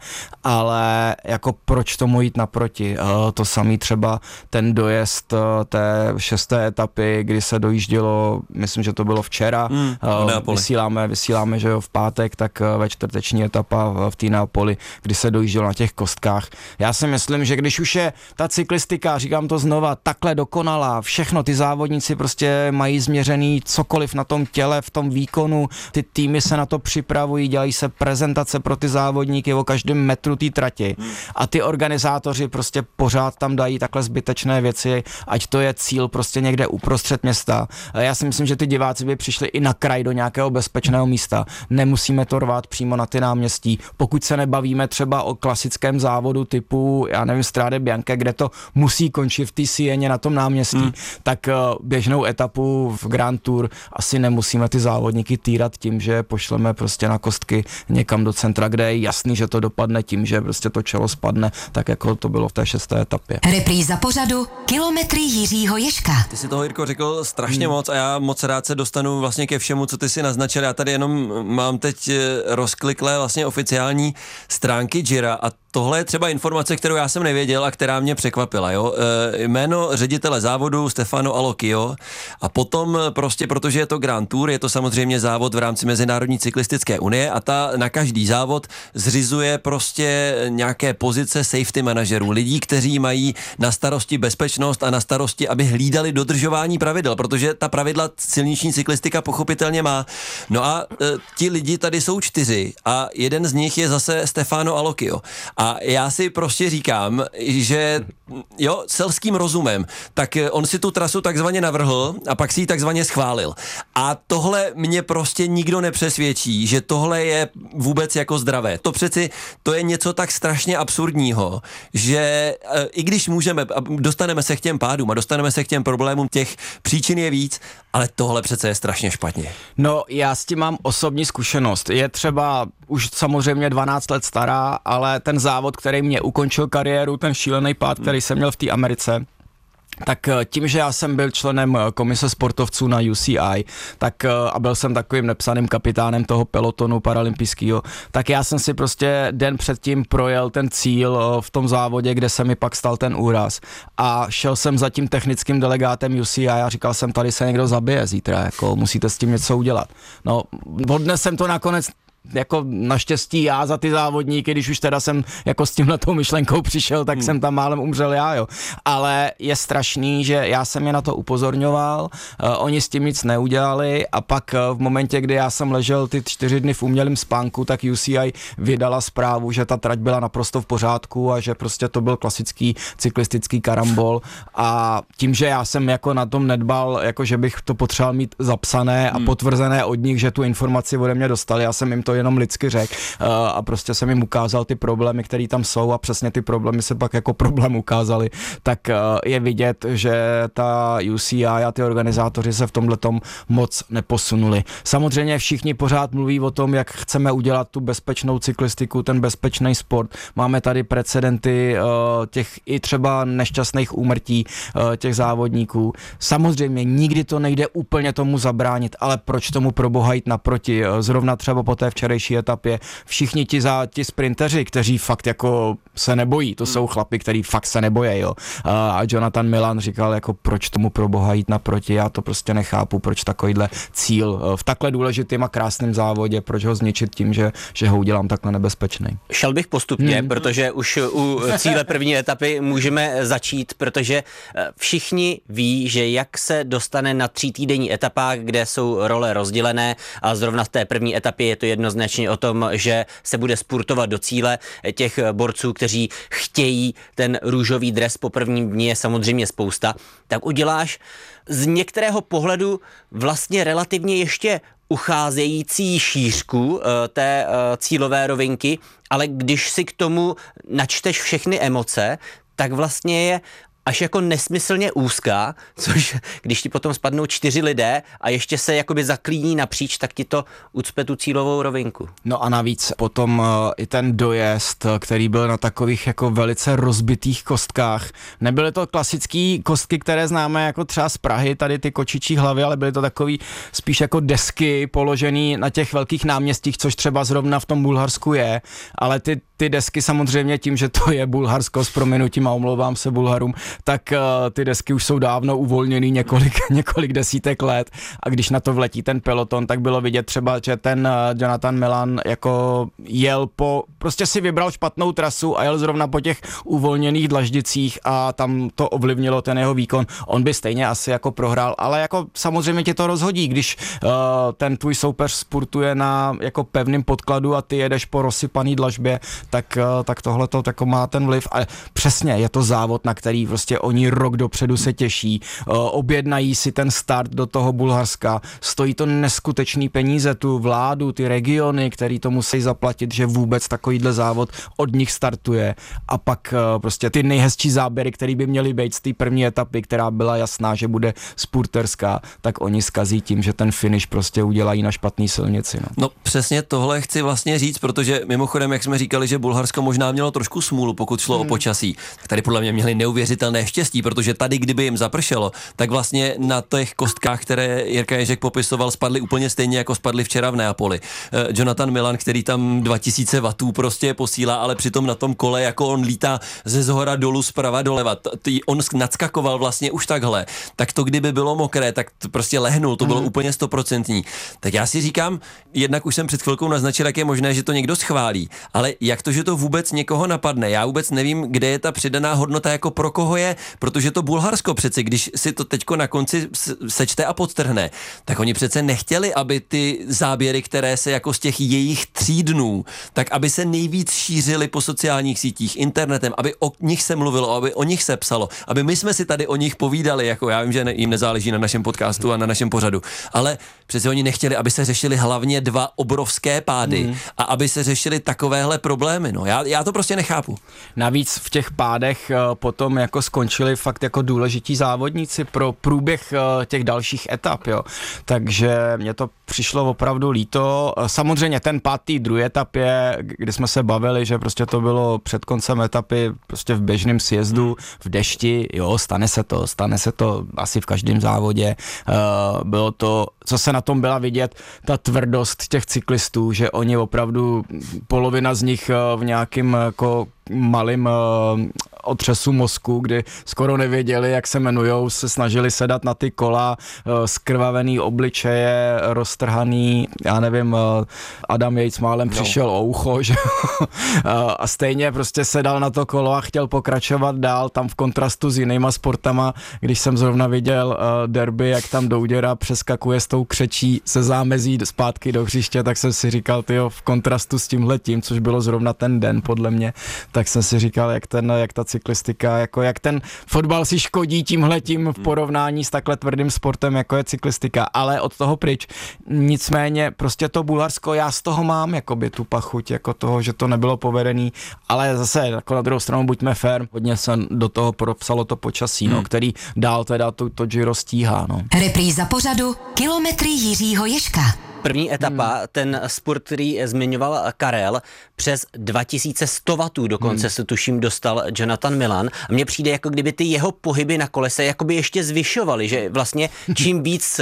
ale jako proč tomu jít naproti? To samý třeba ten dojezd té šesté etapy, kdy se dojíždělo, myslím, že to bylo včera, mm, vysíláme, vysíláme, že jo, v pátek, tak ve čtvrteční etapa v té Neapoli, kdy se dojíždělo na těch kostkách. Já si myslím, že když už je ta cyklistika, říkám to znova, takhle dokonalá, všechno, ty závodníci prostě mají změřený cokoliv na tom těle, v tom výkonu, ty týmy se na to připravují, dělají se prezentace pro ty závodníky o každém metru té trati a ty organizátoři prostě pořád tam dají takhle zbytečné věci, ať to je cíl prostě někde uprostřed města. Já si myslím, že ty diváci by přišli i na kraj do nějakého bezpečného místa. Nemusíme to rvát přímo na ty náměstí. Pokud se nebavíme třeba o klasickém závodu typu, já nevím, Strade Bianche, kde to musí končit v té Sieně na tom náměstí, hmm. tak běžnou etapu v Grand Tour asi nemusíme ty závodníky týrat tím, že pošleme prostě na kostky někam do centra, kde je jasný, že to dopadne tím, že prostě to čelo spadne, tak jako to bylo v té šesté etapě. Repríza pořadu Kilometry Jiřího Ježka. Ty si toho, Jirko, řekl strašně hmm. moc a já moc rád se dostanu vlastně ke všemu, co ty si naznačil. Já tady jenom mám teď rozkliklé vlastně oficiální stránky Gira a tohle je třeba informace, kterou já jsem nevěděl a která mě překvapila. Jo? E, jméno ředitele závodu Stefano Allocchio a potom prostě, protože je to Grand Tour, je to samozřejmě závod v rámci Mezinárodní cyklistické unie a ta na každý závod zřizuje prostě nějaké pozice safety manažerů, lidí, kteří mají na starosti bezpečnost a na starosti, aby hlídali dodržování pravidel, protože ta pravidla silniční cyklistika pochopitelně má. No a e, ti lidi tady jsou čtyři a jeden z nich je zase Stefano Allocchio. A já si prostě říkám, že jo, selským rozumem, tak on si tu trasu takzvaně navrhl a pak si ji takzvaně schválil. A tohle mě prostě nikdo nepřesvědčí, že tohle je vůbec jako zdravé. To přeci, to je něco tak strašně absurdního, že e, i když můžeme, dostaneme se k těm pádům a dostaneme se k těm problémům, těch příčin je víc, ale tohle přece je strašně špatně. No, já s tím mám osobní zkušenost. Je třeba už samozřejmě dvanáct let stará, ale ten závod, který mě ukončil kariéru, ten šílený pád, který jsem měl v té Americe, tak tím, že já jsem byl členem komise sportovců na U C I, tak a byl jsem takovým nepsaným kapitánem toho pelotonu paralympijského, tak já jsem si prostě den předtím projel ten cíl v tom závodě, kde se mi pak stal ten úraz. A šel jsem za tím technickým delegátem U C I a říkal jsem, tady se někdo zabije zítra, jako musíte s tím něco udělat. No, odnes jsem to nakonec jako naštěstí já za ty závodníky, když už teda jsem jako s tímhletou myšlenkou přišel, tak hmm. jsem tam málem umřel já, jo. Ale je strašný, že já jsem je na to upozorňoval, uh, oni s tím nic neudělali a pak uh, v momentě, kdy já jsem ležel ty čtyři dny v umělém spánku, tak U C I vydala zprávu, že ta trať byla naprosto v pořádku a že prostě to byl klasický cyklistický karambol a tím, že já jsem jako na tom nedbal, jako že bych to potřeboval mít zapsané a hmm. potvrzené od nich, že tu informaci ode mě dostali, já jsem jim to jenom lidsky řekl uh, a prostě jsem jim ukázal ty problémy, které tam jsou a přesně ty problémy se pak jako problém ukázaly, tak uh, je vidět, že ta U C I a ty organizátoři se v tomhletom moc neposunuli. Samozřejmě všichni pořád mluví o tom, jak chceme udělat tu bezpečnou cyklistiku, ten bezpečný sport. Máme tady precedenty uh, těch i třeba nešťastných úmrtí uh, těch závodníků. Samozřejmě nikdy to nejde úplně tomu zabránit, ale proč tomu pro boha jít naproti? Zrovna třeba po té včerejší etapě všichni ti, za, ti sprinteři, kteří fakt jako se nebojí, to hmm. jsou chlapi, kteří fakt se nebojí, jo. A Jonathan Milan říkal, jako proč tomu pro boha jít naproti, já to prostě nechápu, proč takovýhle cíl v takhle důležitém a krásném závodě, proč ho zničit tím, že, že ho udělám takhle nebezpečný. Šel bych postupně, hmm. protože už u cíle první etapy můžeme začít, protože všichni ví, že jak se dostane na třítýdenní etapách, kde jsou role rozdělené a zrovna v té první etapě je to jednoznačně o tom, že se bude spurtovat do cíle. Těch borců, kteří chtějí ten růžový dres po prvním dni, je samozřejmě spousta, tak uděláš z některého pohledu vlastně relativně ještě ucházející šířku té cílové rovinky, ale když si k tomu načteš všechny emoce, tak vlastně je až jako nesmyslně úzká, což když ti potom spadnou čtyři lidé a ještě se jakoby zaklíní napříč, tak ti to ucpe tu cílovou rovinku. No a navíc potom uh, i ten dojezd, který byl na takových jako velice rozbitých kostkách. Nebyly to klasické kostky, které známe jako třeba z Prahy, tady ty kočičí hlavy, ale byly to takový spíš jako desky položený na těch velkých náměstích, což třeba zrovna v tom Bulharsku je, ale ty ty desky samozřejmě tím, že to je Bulharsko s prominutím a omlouvám se Bulharům, tak uh, ty desky už jsou dávno uvolněný několik, několik desítek let a když na to vletí ten peloton, tak bylo vidět třeba, že ten uh, Jonathan Milan jako jel po, prostě si vybral špatnou trasu a jel zrovna po těch uvolněných dlaždicích a tam to ovlivnilo ten jeho výkon. On by stejně asi jako prohrál, ale jako samozřejmě tě to rozhodí, když uh, ten tvůj soupeř sportuje na jako pevným podkladu a ty jedeš po rozsypaný dlažbě, tak, tak tohle to jako má ten vliv a přesně je to závod, na který prostě oni rok dopředu se těší, objednají si ten start do toho Bulharska, stojí to neskutečný peníze, tu vládu, ty regiony, který to musí zaplatit, že vůbec takovýhle závod od nich startuje a pak prostě ty nejhezčí záběry, které by měly být z té první etapy, která byla jasná, že bude spurterská, tak oni zkazí tím, že ten finish prostě udělají na špatný silnici. No. no přesně tohle chci vlastně říct, protože mimochodem, jak jsme říkali, že Bulharsko možná mělo trošku smůlu, pokud šlo hmm. o počasí. Tak tady podle mě měli neuvěřitelné štěstí, protože tady, kdyby jim zapršelo, tak vlastně na těch kostkách, které Jirka Ježek popisoval, spadly úplně stejně, jako spadly včera v Neapoli. Uh, Jonathan Milan, který tam dva tisíce wattů prostě posílá, ale přitom na tom kole, jako on lítá ze zhora dolů, zprava doleva. T- on nadskakoval vlastně už takhle. Tak to, kdyby bylo mokré, tak to prostě lehnul, to bylo hmm. úplně stoprocentní. Tak já si říkám, jednak už jsem před chvilkou naznačil, jak je možné, že to někdo schválí, ale jak to, že to vůbec někoho napadne. Já vůbec nevím, kde je ta přidaná hodnota, jako pro koho je, protože to Bulharsko přece, když si to teďko na konci sečte a podtrhne, tak oni přece nechtěli, aby ty záběry, které se jako z těch jejich tří dnů, tak aby se nejvíc šířily po sociálních sítích, internetem, aby o nich se mluvilo, aby o nich se psalo, aby my jsme si tady o nich povídali, jako já vím, že jim nezáleží na našem podcastu a na našem pořadu, ale přece oni nechtěli, aby se řešili hlavně dva obrovské pády mm. a aby se řešili takovéhle problémy. No, já, já to prostě nechápu. Navíc v těch pádech uh, potom jako skončili fakt jako důležití závodníci pro průběh uh, těch dalších etap, jo. Takže mě to přišlo opravdu líto. Samozřejmě ten pád té druhé etapě, kdy jsme se bavili, že prostě to bylo před koncem etapy prostě v běžném sjezdu, v dešti, jo, stane se to, stane se to asi v každém závodě. Uh, bylo to, co se na tom byla vidět, ta tvrdost těch cyklistů, že oni opravdu, polovina z nich uh, v nějakým jako malým uh, otřesu mozku, kdy skoro nevěděli, jak se jmenujou, se snažili sedat na ty kola, uh, skrvavený obličeje, roztrhaný, já nevím, uh, Adam Yates málem no. přišel o ucho, že? uh, a stejně prostě sedal na to kolo a chtěl pokračovat dál, tam v kontrastu s jinýma sportama, když jsem zrovna viděl uh, derby, jak tam Douděra přeskakuje s tou křečí se zámezí zpátky do hřiště, tak jsem si říkal, tyjo, v kontrastu s tímhletím, což bylo zrovna ten den podle mě, tak jsem si říkal, jak, ten, jak ta cyklistika, jako jak ten fotbal si škodí tímhletím v porovnání s takhle tvrdým sportem, jako je cyklistika, ale od toho pryč. Nicméně prostě to Bulharsko, já z toho mám jakoby tu pachuť, jako toho, že to nebylo povedený, ale zase jako na druhou stranu buďme fair, hodně se do toho propsalo to počasí, hmm. no, který dál teda to, to Giro stíhá. No. Repríza pořadu Kilometry Jiřího Ježka. První etapa, hmm. ten sport, který zmiňoval Karel, přes dva tisíce sto wattů dokonce hmm. se tuším dostal Jonathan Milan. A mně přijde, jako kdyby ty jeho pohyby na kolese jakoby ještě zvyšovaly, že vlastně čím víc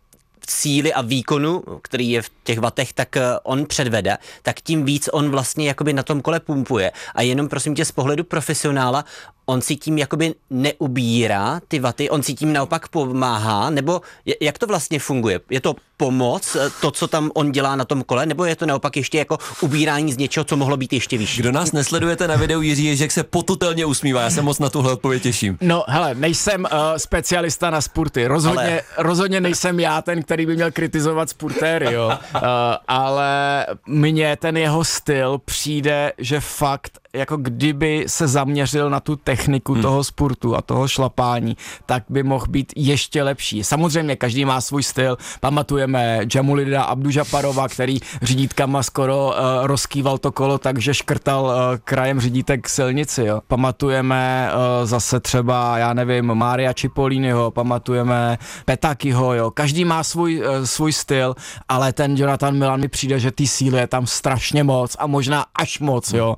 síly a výkonu, který je v těch vatech, tak on předvede, tak tím víc on vlastně jakoby na tom kole pumpuje. A jenom prosím tě z pohledu profesionála, on si tím jakoby neubírá ty vaty, on si tím naopak pomáhá, nebo jak to vlastně funguje? Je to pomoc, to, co tam on dělá na tom kole, nebo je to naopak ještě jako ubírání z něčeho, co mohlo být ještě vyšší? Kdo nás nesledujete na videu, Jiří Ježek se potutelně usmívá, já se moc na tuhle odpověď těším. No hele, nejsem uh, specialista na sporty, rozhodně, ale... rozhodně nejsem já ten, který by měl kritizovat sportéry, jo. Uh, ale mně ten jeho styl přijde, že fakt jako kdyby se zaměřil na tu techniku hmm. toho sportu a toho šlapání, tak by mohl být ještě lepší. Samozřejmě každý má svůj styl. Pamatujeme Jamulida Abdužaparova, který řídítkama skoro uh, rozkýval to kolo, takže škrtal uh, krajem řídítek silnici. Jo. Pamatujeme uh, zase třeba, já nevím, Mária Cipolliniho, pamatujeme Petakyho, jo. Každý má svůj, uh, svůj styl, ale ten Jonathan Milan mi přijde, že ty síly je tam strašně moc a možná až moc, jo.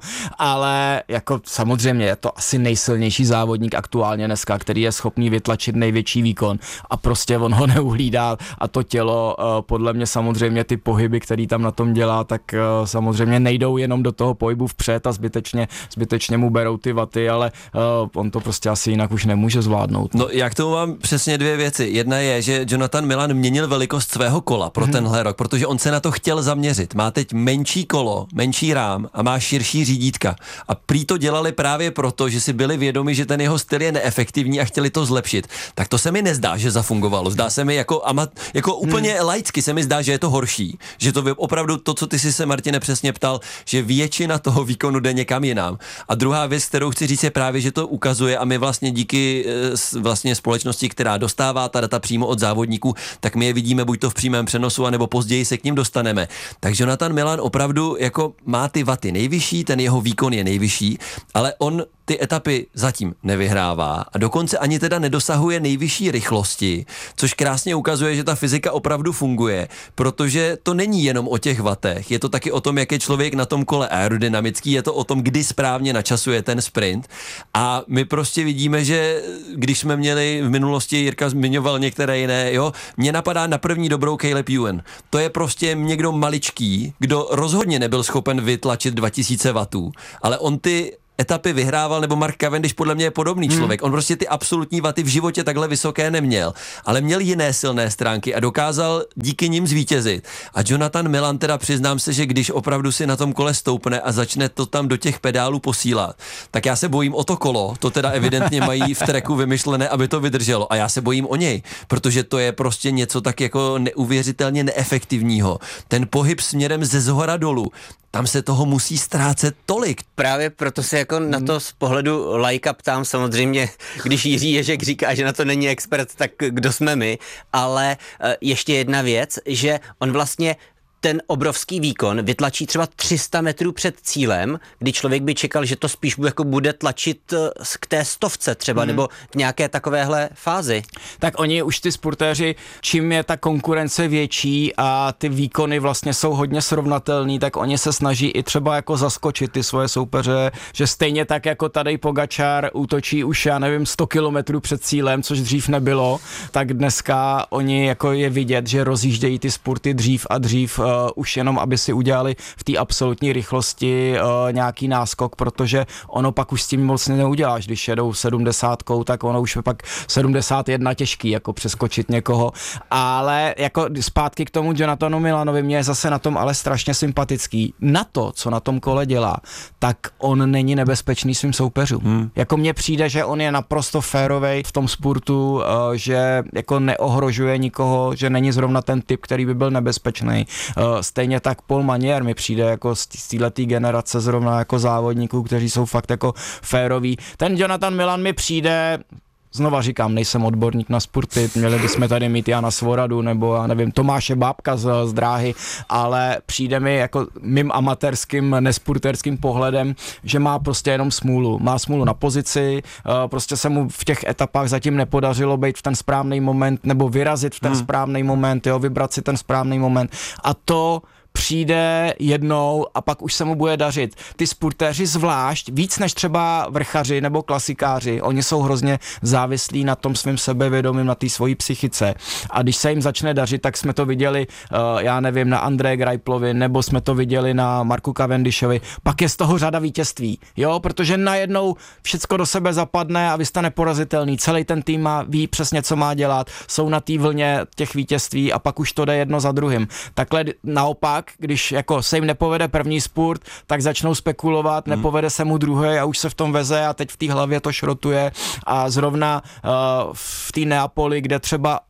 Ale jako samozřejmě je to asi nejsilnější závodník aktuálně dneska, který je schopný vytlačit největší výkon a prostě on ho neuhlídá a to tělo, uh, podle mě samozřejmě ty pohyby, který tam na tom dělá, tak uh, samozřejmě nejdou jenom do toho pohybu vpřed a zbytečně, zbytečně mu berou ty vaty, ale uh, on to prostě asi jinak už nemůže zvládnout. No já k tomu mám přesně dvě věci. Jedna je, že Jonathan Milan měnil velikost svého kola pro hmm. tenhle rok, protože on se na to chtěl zaměřit. Má teď menší kolo, menší rám a má širší řídítka. A prý to dělali právě proto, že si byli vědomi, že ten jeho styl je neefektivní a chtěli to zlepšit. Tak to se mi nezdá, že zafungovalo. Zdá se mi jako, amat, jako úplně hmm. laicky se mi zdá, že je to horší. Že to opravdu to, co ty si se, Martine, přesně ptal, že většina toho výkonu jde někam jinam. A druhá věc, kterou chci říct, je právě, že to ukazuje a my vlastně díky vlastně společnosti, která dostává ta data přímo od závodníků, tak my je vidíme buď to v přímém přenosu, anebo později se k ním dostaneme. Takže Jonathan Milan opravdu jako má ty vaty nejvyšší, ten jeho výkon je nejvyšší, ale on ty etapy zatím nevyhrává a dokonce ani teda nedosahuje nejvyšší rychlosti, což krásně ukazuje, že ta fyzika opravdu funguje, protože to není jenom o těch vatech, je to taky o tom, jak je člověk na tom kole aerodynamický, je to o tom, kdy správně načasuje ten sprint a my prostě vidíme, že když jsme měli v minulosti, Jirka zmiňoval některé jiné, jo, mě napadá na první dobrou Caleb Ewan. To je prostě někdo maličký, kdo rozhodně nebyl schopen vytlačit dva tisíce wattů, ale on ty etapy vyhrával, nebo Mark Cavendish podle mě je podobný hmm. člověk. On prostě ty absolutní vaty v životě takhle vysoké neměl, ale měl jiné silné stránky a dokázal díky nim zvítězit. A Jonathan Milan teda přiznám se, že když opravdu si na tom kole stoupne a začne to tam do těch pedálů posílat, tak já se bojím o to kolo, to teda evidentně mají v tracku vymyšlené, aby to vydrželo a já se bojím o něj, protože to je prostě něco tak jako neuvěřitelně neefektivního. Ten pohyb směrem ze zhora dolů, tam se toho musí ztrácet tolik. Právě proto se jako na to z pohledu laika ptám, samozřejmě, když Jiří Ježek říká, že na to není expert, tak kdo jsme my, ale ještě jedna věc, že on vlastně ten obrovský výkon vytlačí třeba tři sta metrů před cílem, kdy člověk by čekal, že to spíš jako bude tlačit k té stovce třeba, hmm. nebo k nějaké takovéhle fázi. Tak oni už ty sportéři, čím je ta konkurence větší a ty výkony vlastně jsou hodně srovnatelný, tak oni se snaží i třeba jako zaskočit ty svoje soupeře, že stejně tak jako Tadej Pogačar útočí už, já nevím, sto kilometrů před cílem, což dřív nebylo, tak dneska oni jako je vidět, že rozjíždějí ty spurty dřív a dřív, Uh, už jenom, aby si udělali v té absolutní rychlosti uh, nějaký náskok, protože ono pak už s tím moc neuděláš, když jedou sedmdesátkou, tak ono už je pak sedmdesát jedna těžký, jako přeskočit někoho, ale jako zpátky k tomu Jonathanu Milanovi, mě je zase na tom ale strašně sympatický. Na to, co na tom kole dělá, tak on není nebezpečný svým soupeřům. Hmm. Jako mně přijde, že on je naprosto férovej v tom sportu, uh, že jako neohrožuje nikoho, že není zrovna ten typ, který by byl nebezpečný. Stejně tak Paul Manier mi přijde jako z této generace zrovna jako závodníků, kteří jsou fakt jako féroví. Ten Jonathan Milan mi přijde, znova říkám, nejsem odborník na sporty, měli bychom tady mít Jana Svoradu nebo já nevím, Tomáše Bábka z, z dráhy, ale přijde mi jako mým amatérským, nesporterským pohledem, že má prostě jenom smůlu. Má smůlu na pozici, prostě se mu v těch etapách zatím nepodařilo být v ten správný moment nebo vyrazit v ten hmm. správný moment, jo, vybrat si ten správný moment a to přijde jednou a pak už se mu bude dařit. Ty sportéři zvlášť, víc než třeba vrchaři nebo klasikáři, oni jsou hrozně závislí na tom svým sebevědomím, na té svojí psychice. A když se jim začne dařit, tak jsme to viděli, uh, já nevím, na Andreji Greiplovi, nebo jsme to viděli na Marku Cavendishovi, pak je z toho řada vítězství, jo, protože najednou všecko do sebe zapadne a vy jste neporazitelný. Celý ten tým má, ví přesně, co má dělat, jsou na té vlně těch vítězství a pak už to jde jedno za druhým. Takhle naopak, když jako se jim nepovede první spurt, tak začnou spekulovat, hmm. nepovede se mu druhý a už se v tom veze a teď v té hlavě to šrotuje a zrovna uh, v té Neapoli, kde třeba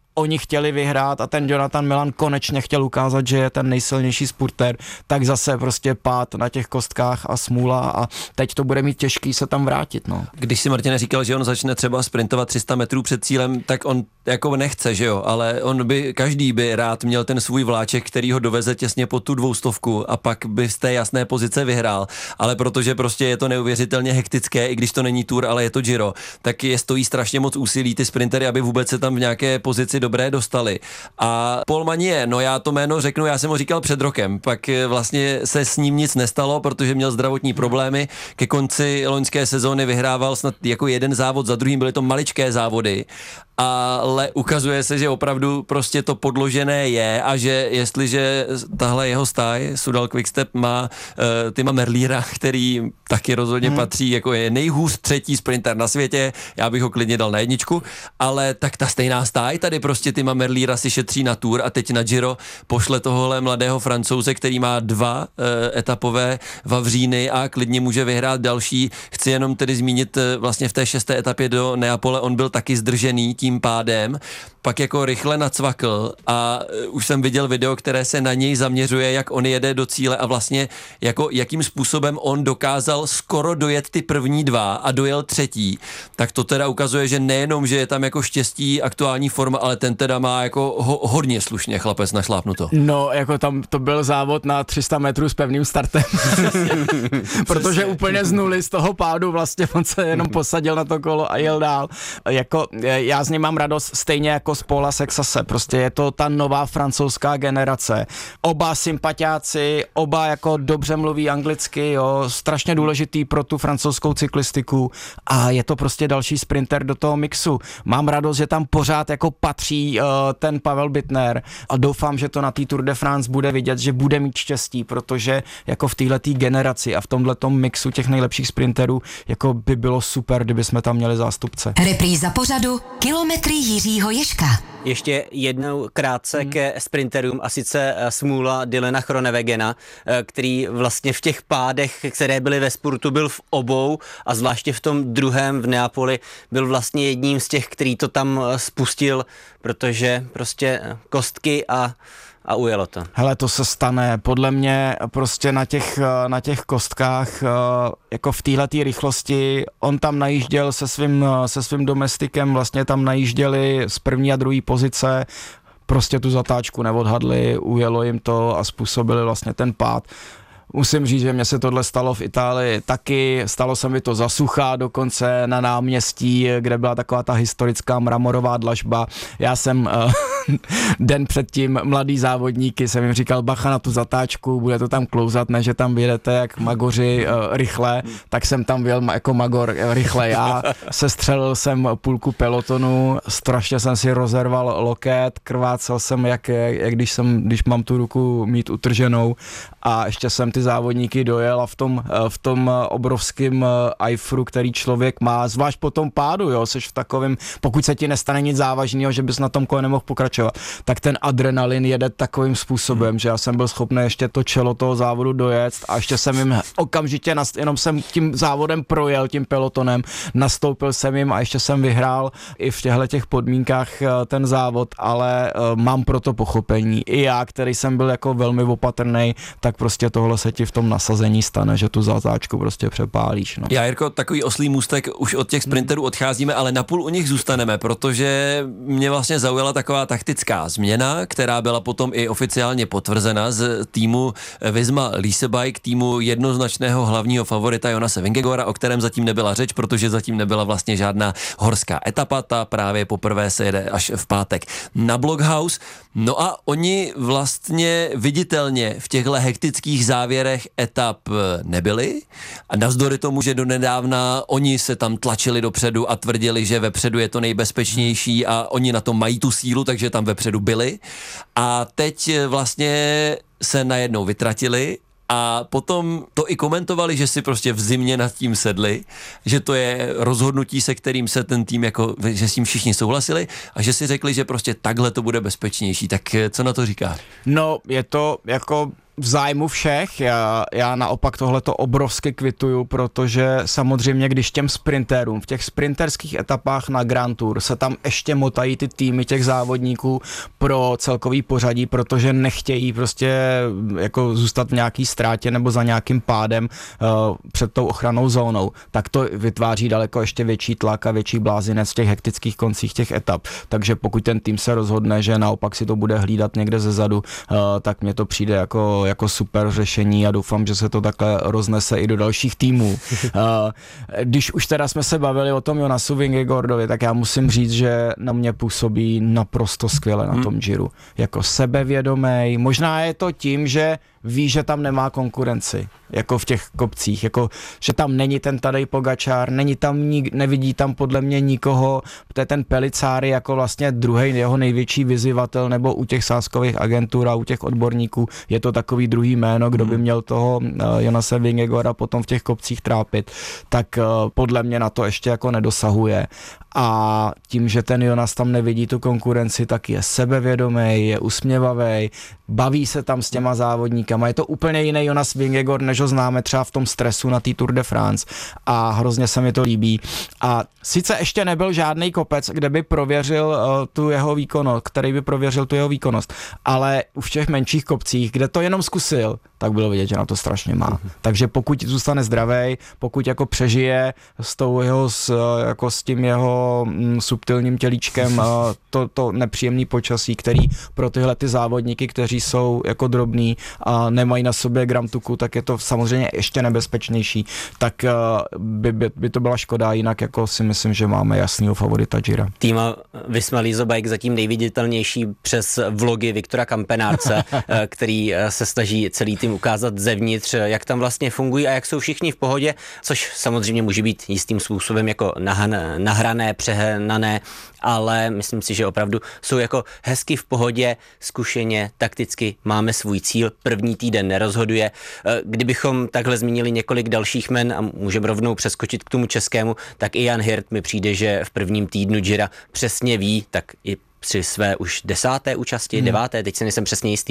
oni chtěli vyhrát a ten Jonathan Milan konečně chtěl ukázat, že je ten nejsilnější spurter, tak zase prostě pád na těch kostkách a smůla a teď to bude mít těžký se tam vrátit. No. Když si Martin říkal, že on začne třeba sprintovat tři sta metrů před cílem, tak on jako nechce, že jo, ale on by, každý by rád měl ten svůj vláček, který ho doveze těsně pod tu dvoustovku a pak by z té jasné pozice vyhrál, ale protože prostě je to neuvěřitelně hektické, i když to není Tour, ale je to Giro, tak je stojí strašně moc úsilí ty sprintery, aby vůbec se tam v nějaké pozici dobré dostali. A Paul Magnier, no já to jméno řeknu, já jsem ho říkal před rokem, pak vlastně se s ním nic nestalo, protože měl zdravotní problémy, ke konci loňské sezóny vyhrával snad jako jeden závod za druhým, byly to maličké závody, ale ukazuje se, že opravdu prostě to podložené je a že jestliže tahle jeho stáj, Soudal Quickstep, má uh, Tima Merliera, který taky rozhodně hmm. patří, jako je nejhůř třetí sprinter na světě, já bych ho klidně dal na jedničku, ale tak ta stejná stáj tady prostě Tima Merliera si šetří na Tour a teď na Giro pošle tohohle mladého Francouze, který má dva uh, etapové vavříny a klidně může vyhrát další. Chci jenom tedy zmínit uh, vlastně v té šesté etapě do Neapole, on byl taky zdržený tím pádem, pak jako rychle nacvakl a už jsem viděl video, které se na něj zaměřuje, jak on jede do cíle a vlastně jako jakým způsobem on dokázal skoro dojet ty první dva a dojel třetí, tak to teda ukazuje, že nejenom, že je tam jako štěstí, aktuální forma, ale ten teda má jako ho, hodně slušně chlapec našlápnuto. No, jako tam to byl závod na tři sta metrů s pevným startem. Protože úplně z nuly z toho pádu vlastně on se jenom posadil na to kolo a jel dál. Jako já z něj mám radost stejně jako z Paula Sexase, prostě je to ta nová francouzská generace. Oba sympatiáci, oba jako dobře mluví anglicky, jo, strašně důležitý pro tu francouzskou cyklistiku a je to prostě další sprinter do toho mixu. Mám radost, že tam pořád jako patří uh, ten Pavel Bittner a doufám, že to na té Tour de France bude vidět, že bude mít štěstí, protože jako v téhletý generaci a v tomhletom mixu těch nejlepších sprinterů jako by bylo super, kdyby jsme tam měli zástupce. Repríza pořadu Kilometry Jiřího Ježka. Ještě jednou krátce hmm. ke sprinterům a sice smůla Dylana Groenewegena, který vlastně v těch pádech, které byly ve spurtu, byl v obou a zvláště v tom druhém v Neapoli byl vlastně jedním z těch, který to tam spustil, protože prostě kostky a a ujelo to. Hele, to se stane. Podle mě prostě na těch, na těch kostkách, jako v téhletý rychlosti, on tam najížděl se svým, se svým domestikem, vlastně tam najížděli z první a druhé pozice, prostě tu zatáčku neodhadli, ujelo jim to a způsobili vlastně ten pád. Musím říct, že mně se tohle stalo v Itálii taky, stalo se mi to za sucha, dokonce na náměstí, kde byla taková ta historická mramorová dlažba. Já jsem uh, den předtím mladý závodníky jsem jim říkal bacha na tu zatáčku, bude to tam klouzat, ne, že tam vyjedete jak magoři uh, rychle, tak jsem tam vyjel jako magor rychle já, sestřelil jsem půlku pelotonu, strašně jsem si rozerval loket, krvácel jsem, jak, jak když, jsem, když mám tu ruku mít utrženou a ještě jsem ty závodníky dojel a v tom, v tom obrovském ajfru, který člověk má, zvlášť po tom pádu, jo, seš v takovém, pokud se ti nestane nic závažného, že bys na tom kole nemohl pokračovat, tak ten adrenalin jede takovým způsobem, že já jsem byl schopný ještě to čelo toho závodu dojet a ještě jsem jim okamžitě, nast, jenom jsem tím závodem projel, tím pelotonem, nastoupil jsem jim a ještě jsem vyhrál i v těchto těch podmínkách ten závod, ale uh, mám pro to pochopení. I já, který jsem byl jako velmi opatrnej, tak prostě tohle se ti v tom nasazení stane, že tu zatáčku prostě přepálíš. No. Já, Jirko, takový oslý můstek, už od těch sprinterů odcházíme, ale napůl u nich zůstaneme, protože mě vlastně zaujala taková taktická změna, která byla potom i oficiálně potvrzena z týmu Visma Leasebike, týmu jednoznačného hlavního favorita Jonase Vingegaarda, o kterém zatím nebyla řeč, protože zatím nebyla vlastně žádná horská etapa, ta právě poprvé se jede až v pátek na Blockhouse. No a oni vlastně viditelně v těchto hektických závěrech etap nebyli a navzdory tomu, že donedávna oni se tam tlačili dopředu a tvrdili, že vepředu je to nejbezpečnější a oni na to mají tu sílu, takže tam vepředu byli a teď vlastně se najednou vytratili a potom to i komentovali, že si prostě v zimě nad tím sedli, že to je rozhodnutí, se kterým se ten tým, jako, že s tím všichni souhlasili a že si řekli, že prostě takhle to bude bezpečnější. Tak co na to říká? No, je to jako v zájmu všech. Já, já naopak tohleto obrovsky kvituju, protože samozřejmě, když těm sprintérům v těch sprinterských etapách na Grand Tour se tam ještě motají ty týmy těch závodníků pro celkový pořadí, protože nechtějí prostě jako zůstat v nějaký ztrátě nebo za nějakým pádem uh, před tou ochrannou zónou, tak to vytváří daleko ještě větší tlak a větší blázinec v těch hektických koncích těch etap. Takže pokud ten tým se rozhodne, že naopak si to bude hlídat někde zezadu, uh, tak mně to přijde jako, jako super řešení a doufám, že se to takhle roznese i do dalších týmů. Uh, když už teda jsme se bavili o tom Jonasu Vingegaardovi, tak já musím říct, že na mě působí naprosto skvěle na tom Giro. Jako sebevědomý. Možná je to tím, že ví, že tam nemá konkurenci, jako v těch kopcích, jako, že tam není ten Tadej Pogačár, není tam nik, nevidí tam podle mě nikoho, to je ten Pellicari jako vlastně druhý jeho největší vyzývatel, nebo u těch sázkových agentur a u těch odborníků je to takový druhý jméno, kdo by měl toho uh, Jonase Vingegaarda potom v těch kopcích trápit, tak uh, podle mě na to ještě jako nedosahuje. A tím, že ten Jonas tam nevidí tu konkurenci, tak je sebevědomý, je usměvavý, baví se tam s těma závodníkama. Je to úplně jiný Jonas Vingegaard, než ho známe třeba v tom stresu na té Tour de France a hrozně se mi to líbí. A sice ještě nebyl žádný kopec, kde by prověřil uh, tu jeho výkonnost, který by prověřil tu jeho výkonnost, ale už v těch menších kopcích, kde to jenom zkusil, tak bylo vidět, že na to strašně má. Mm-hmm. Takže pokud zůstane zdravý, pokud jako přežije s tou jeho, s, jako s tím jeho mm, subtilním tělíčkem uh, to, to nepříjemný počasí, který pro tyhle ty závodníky, kteří jsou jako drobný a nemají na sobě gram tuku, tak je to samozřejmě ještě nebezpečnější, tak uh, by, by, by to byla škoda, jinak jako si myslím, že máme jasnýho favorita Gira. Týma Visma Lease Bike zatím nejviditelnější přes vlogy Viktora Kampenárce, který se snaží celý tým ukázat zevnitř, jak tam vlastně fungují a jak jsou všichni v pohodě, což samozřejmě může být jistým způsobem jako nahrané, přehnané, ale myslím si, že opravdu jsou jako hezky v pohodě, zkušeně, takticky máme svůj cíl, první týden nerozhoduje. Kdybychom takhle zmínili několik dalších men a můžeme rovnou přeskočit k tomu českému, tak i Jan Hirt mi přijde, že v prvním týdnu Gira přesně ví, tak i při své už desáté účasti, hmm. deváté, teď se nejsem přesně jistý,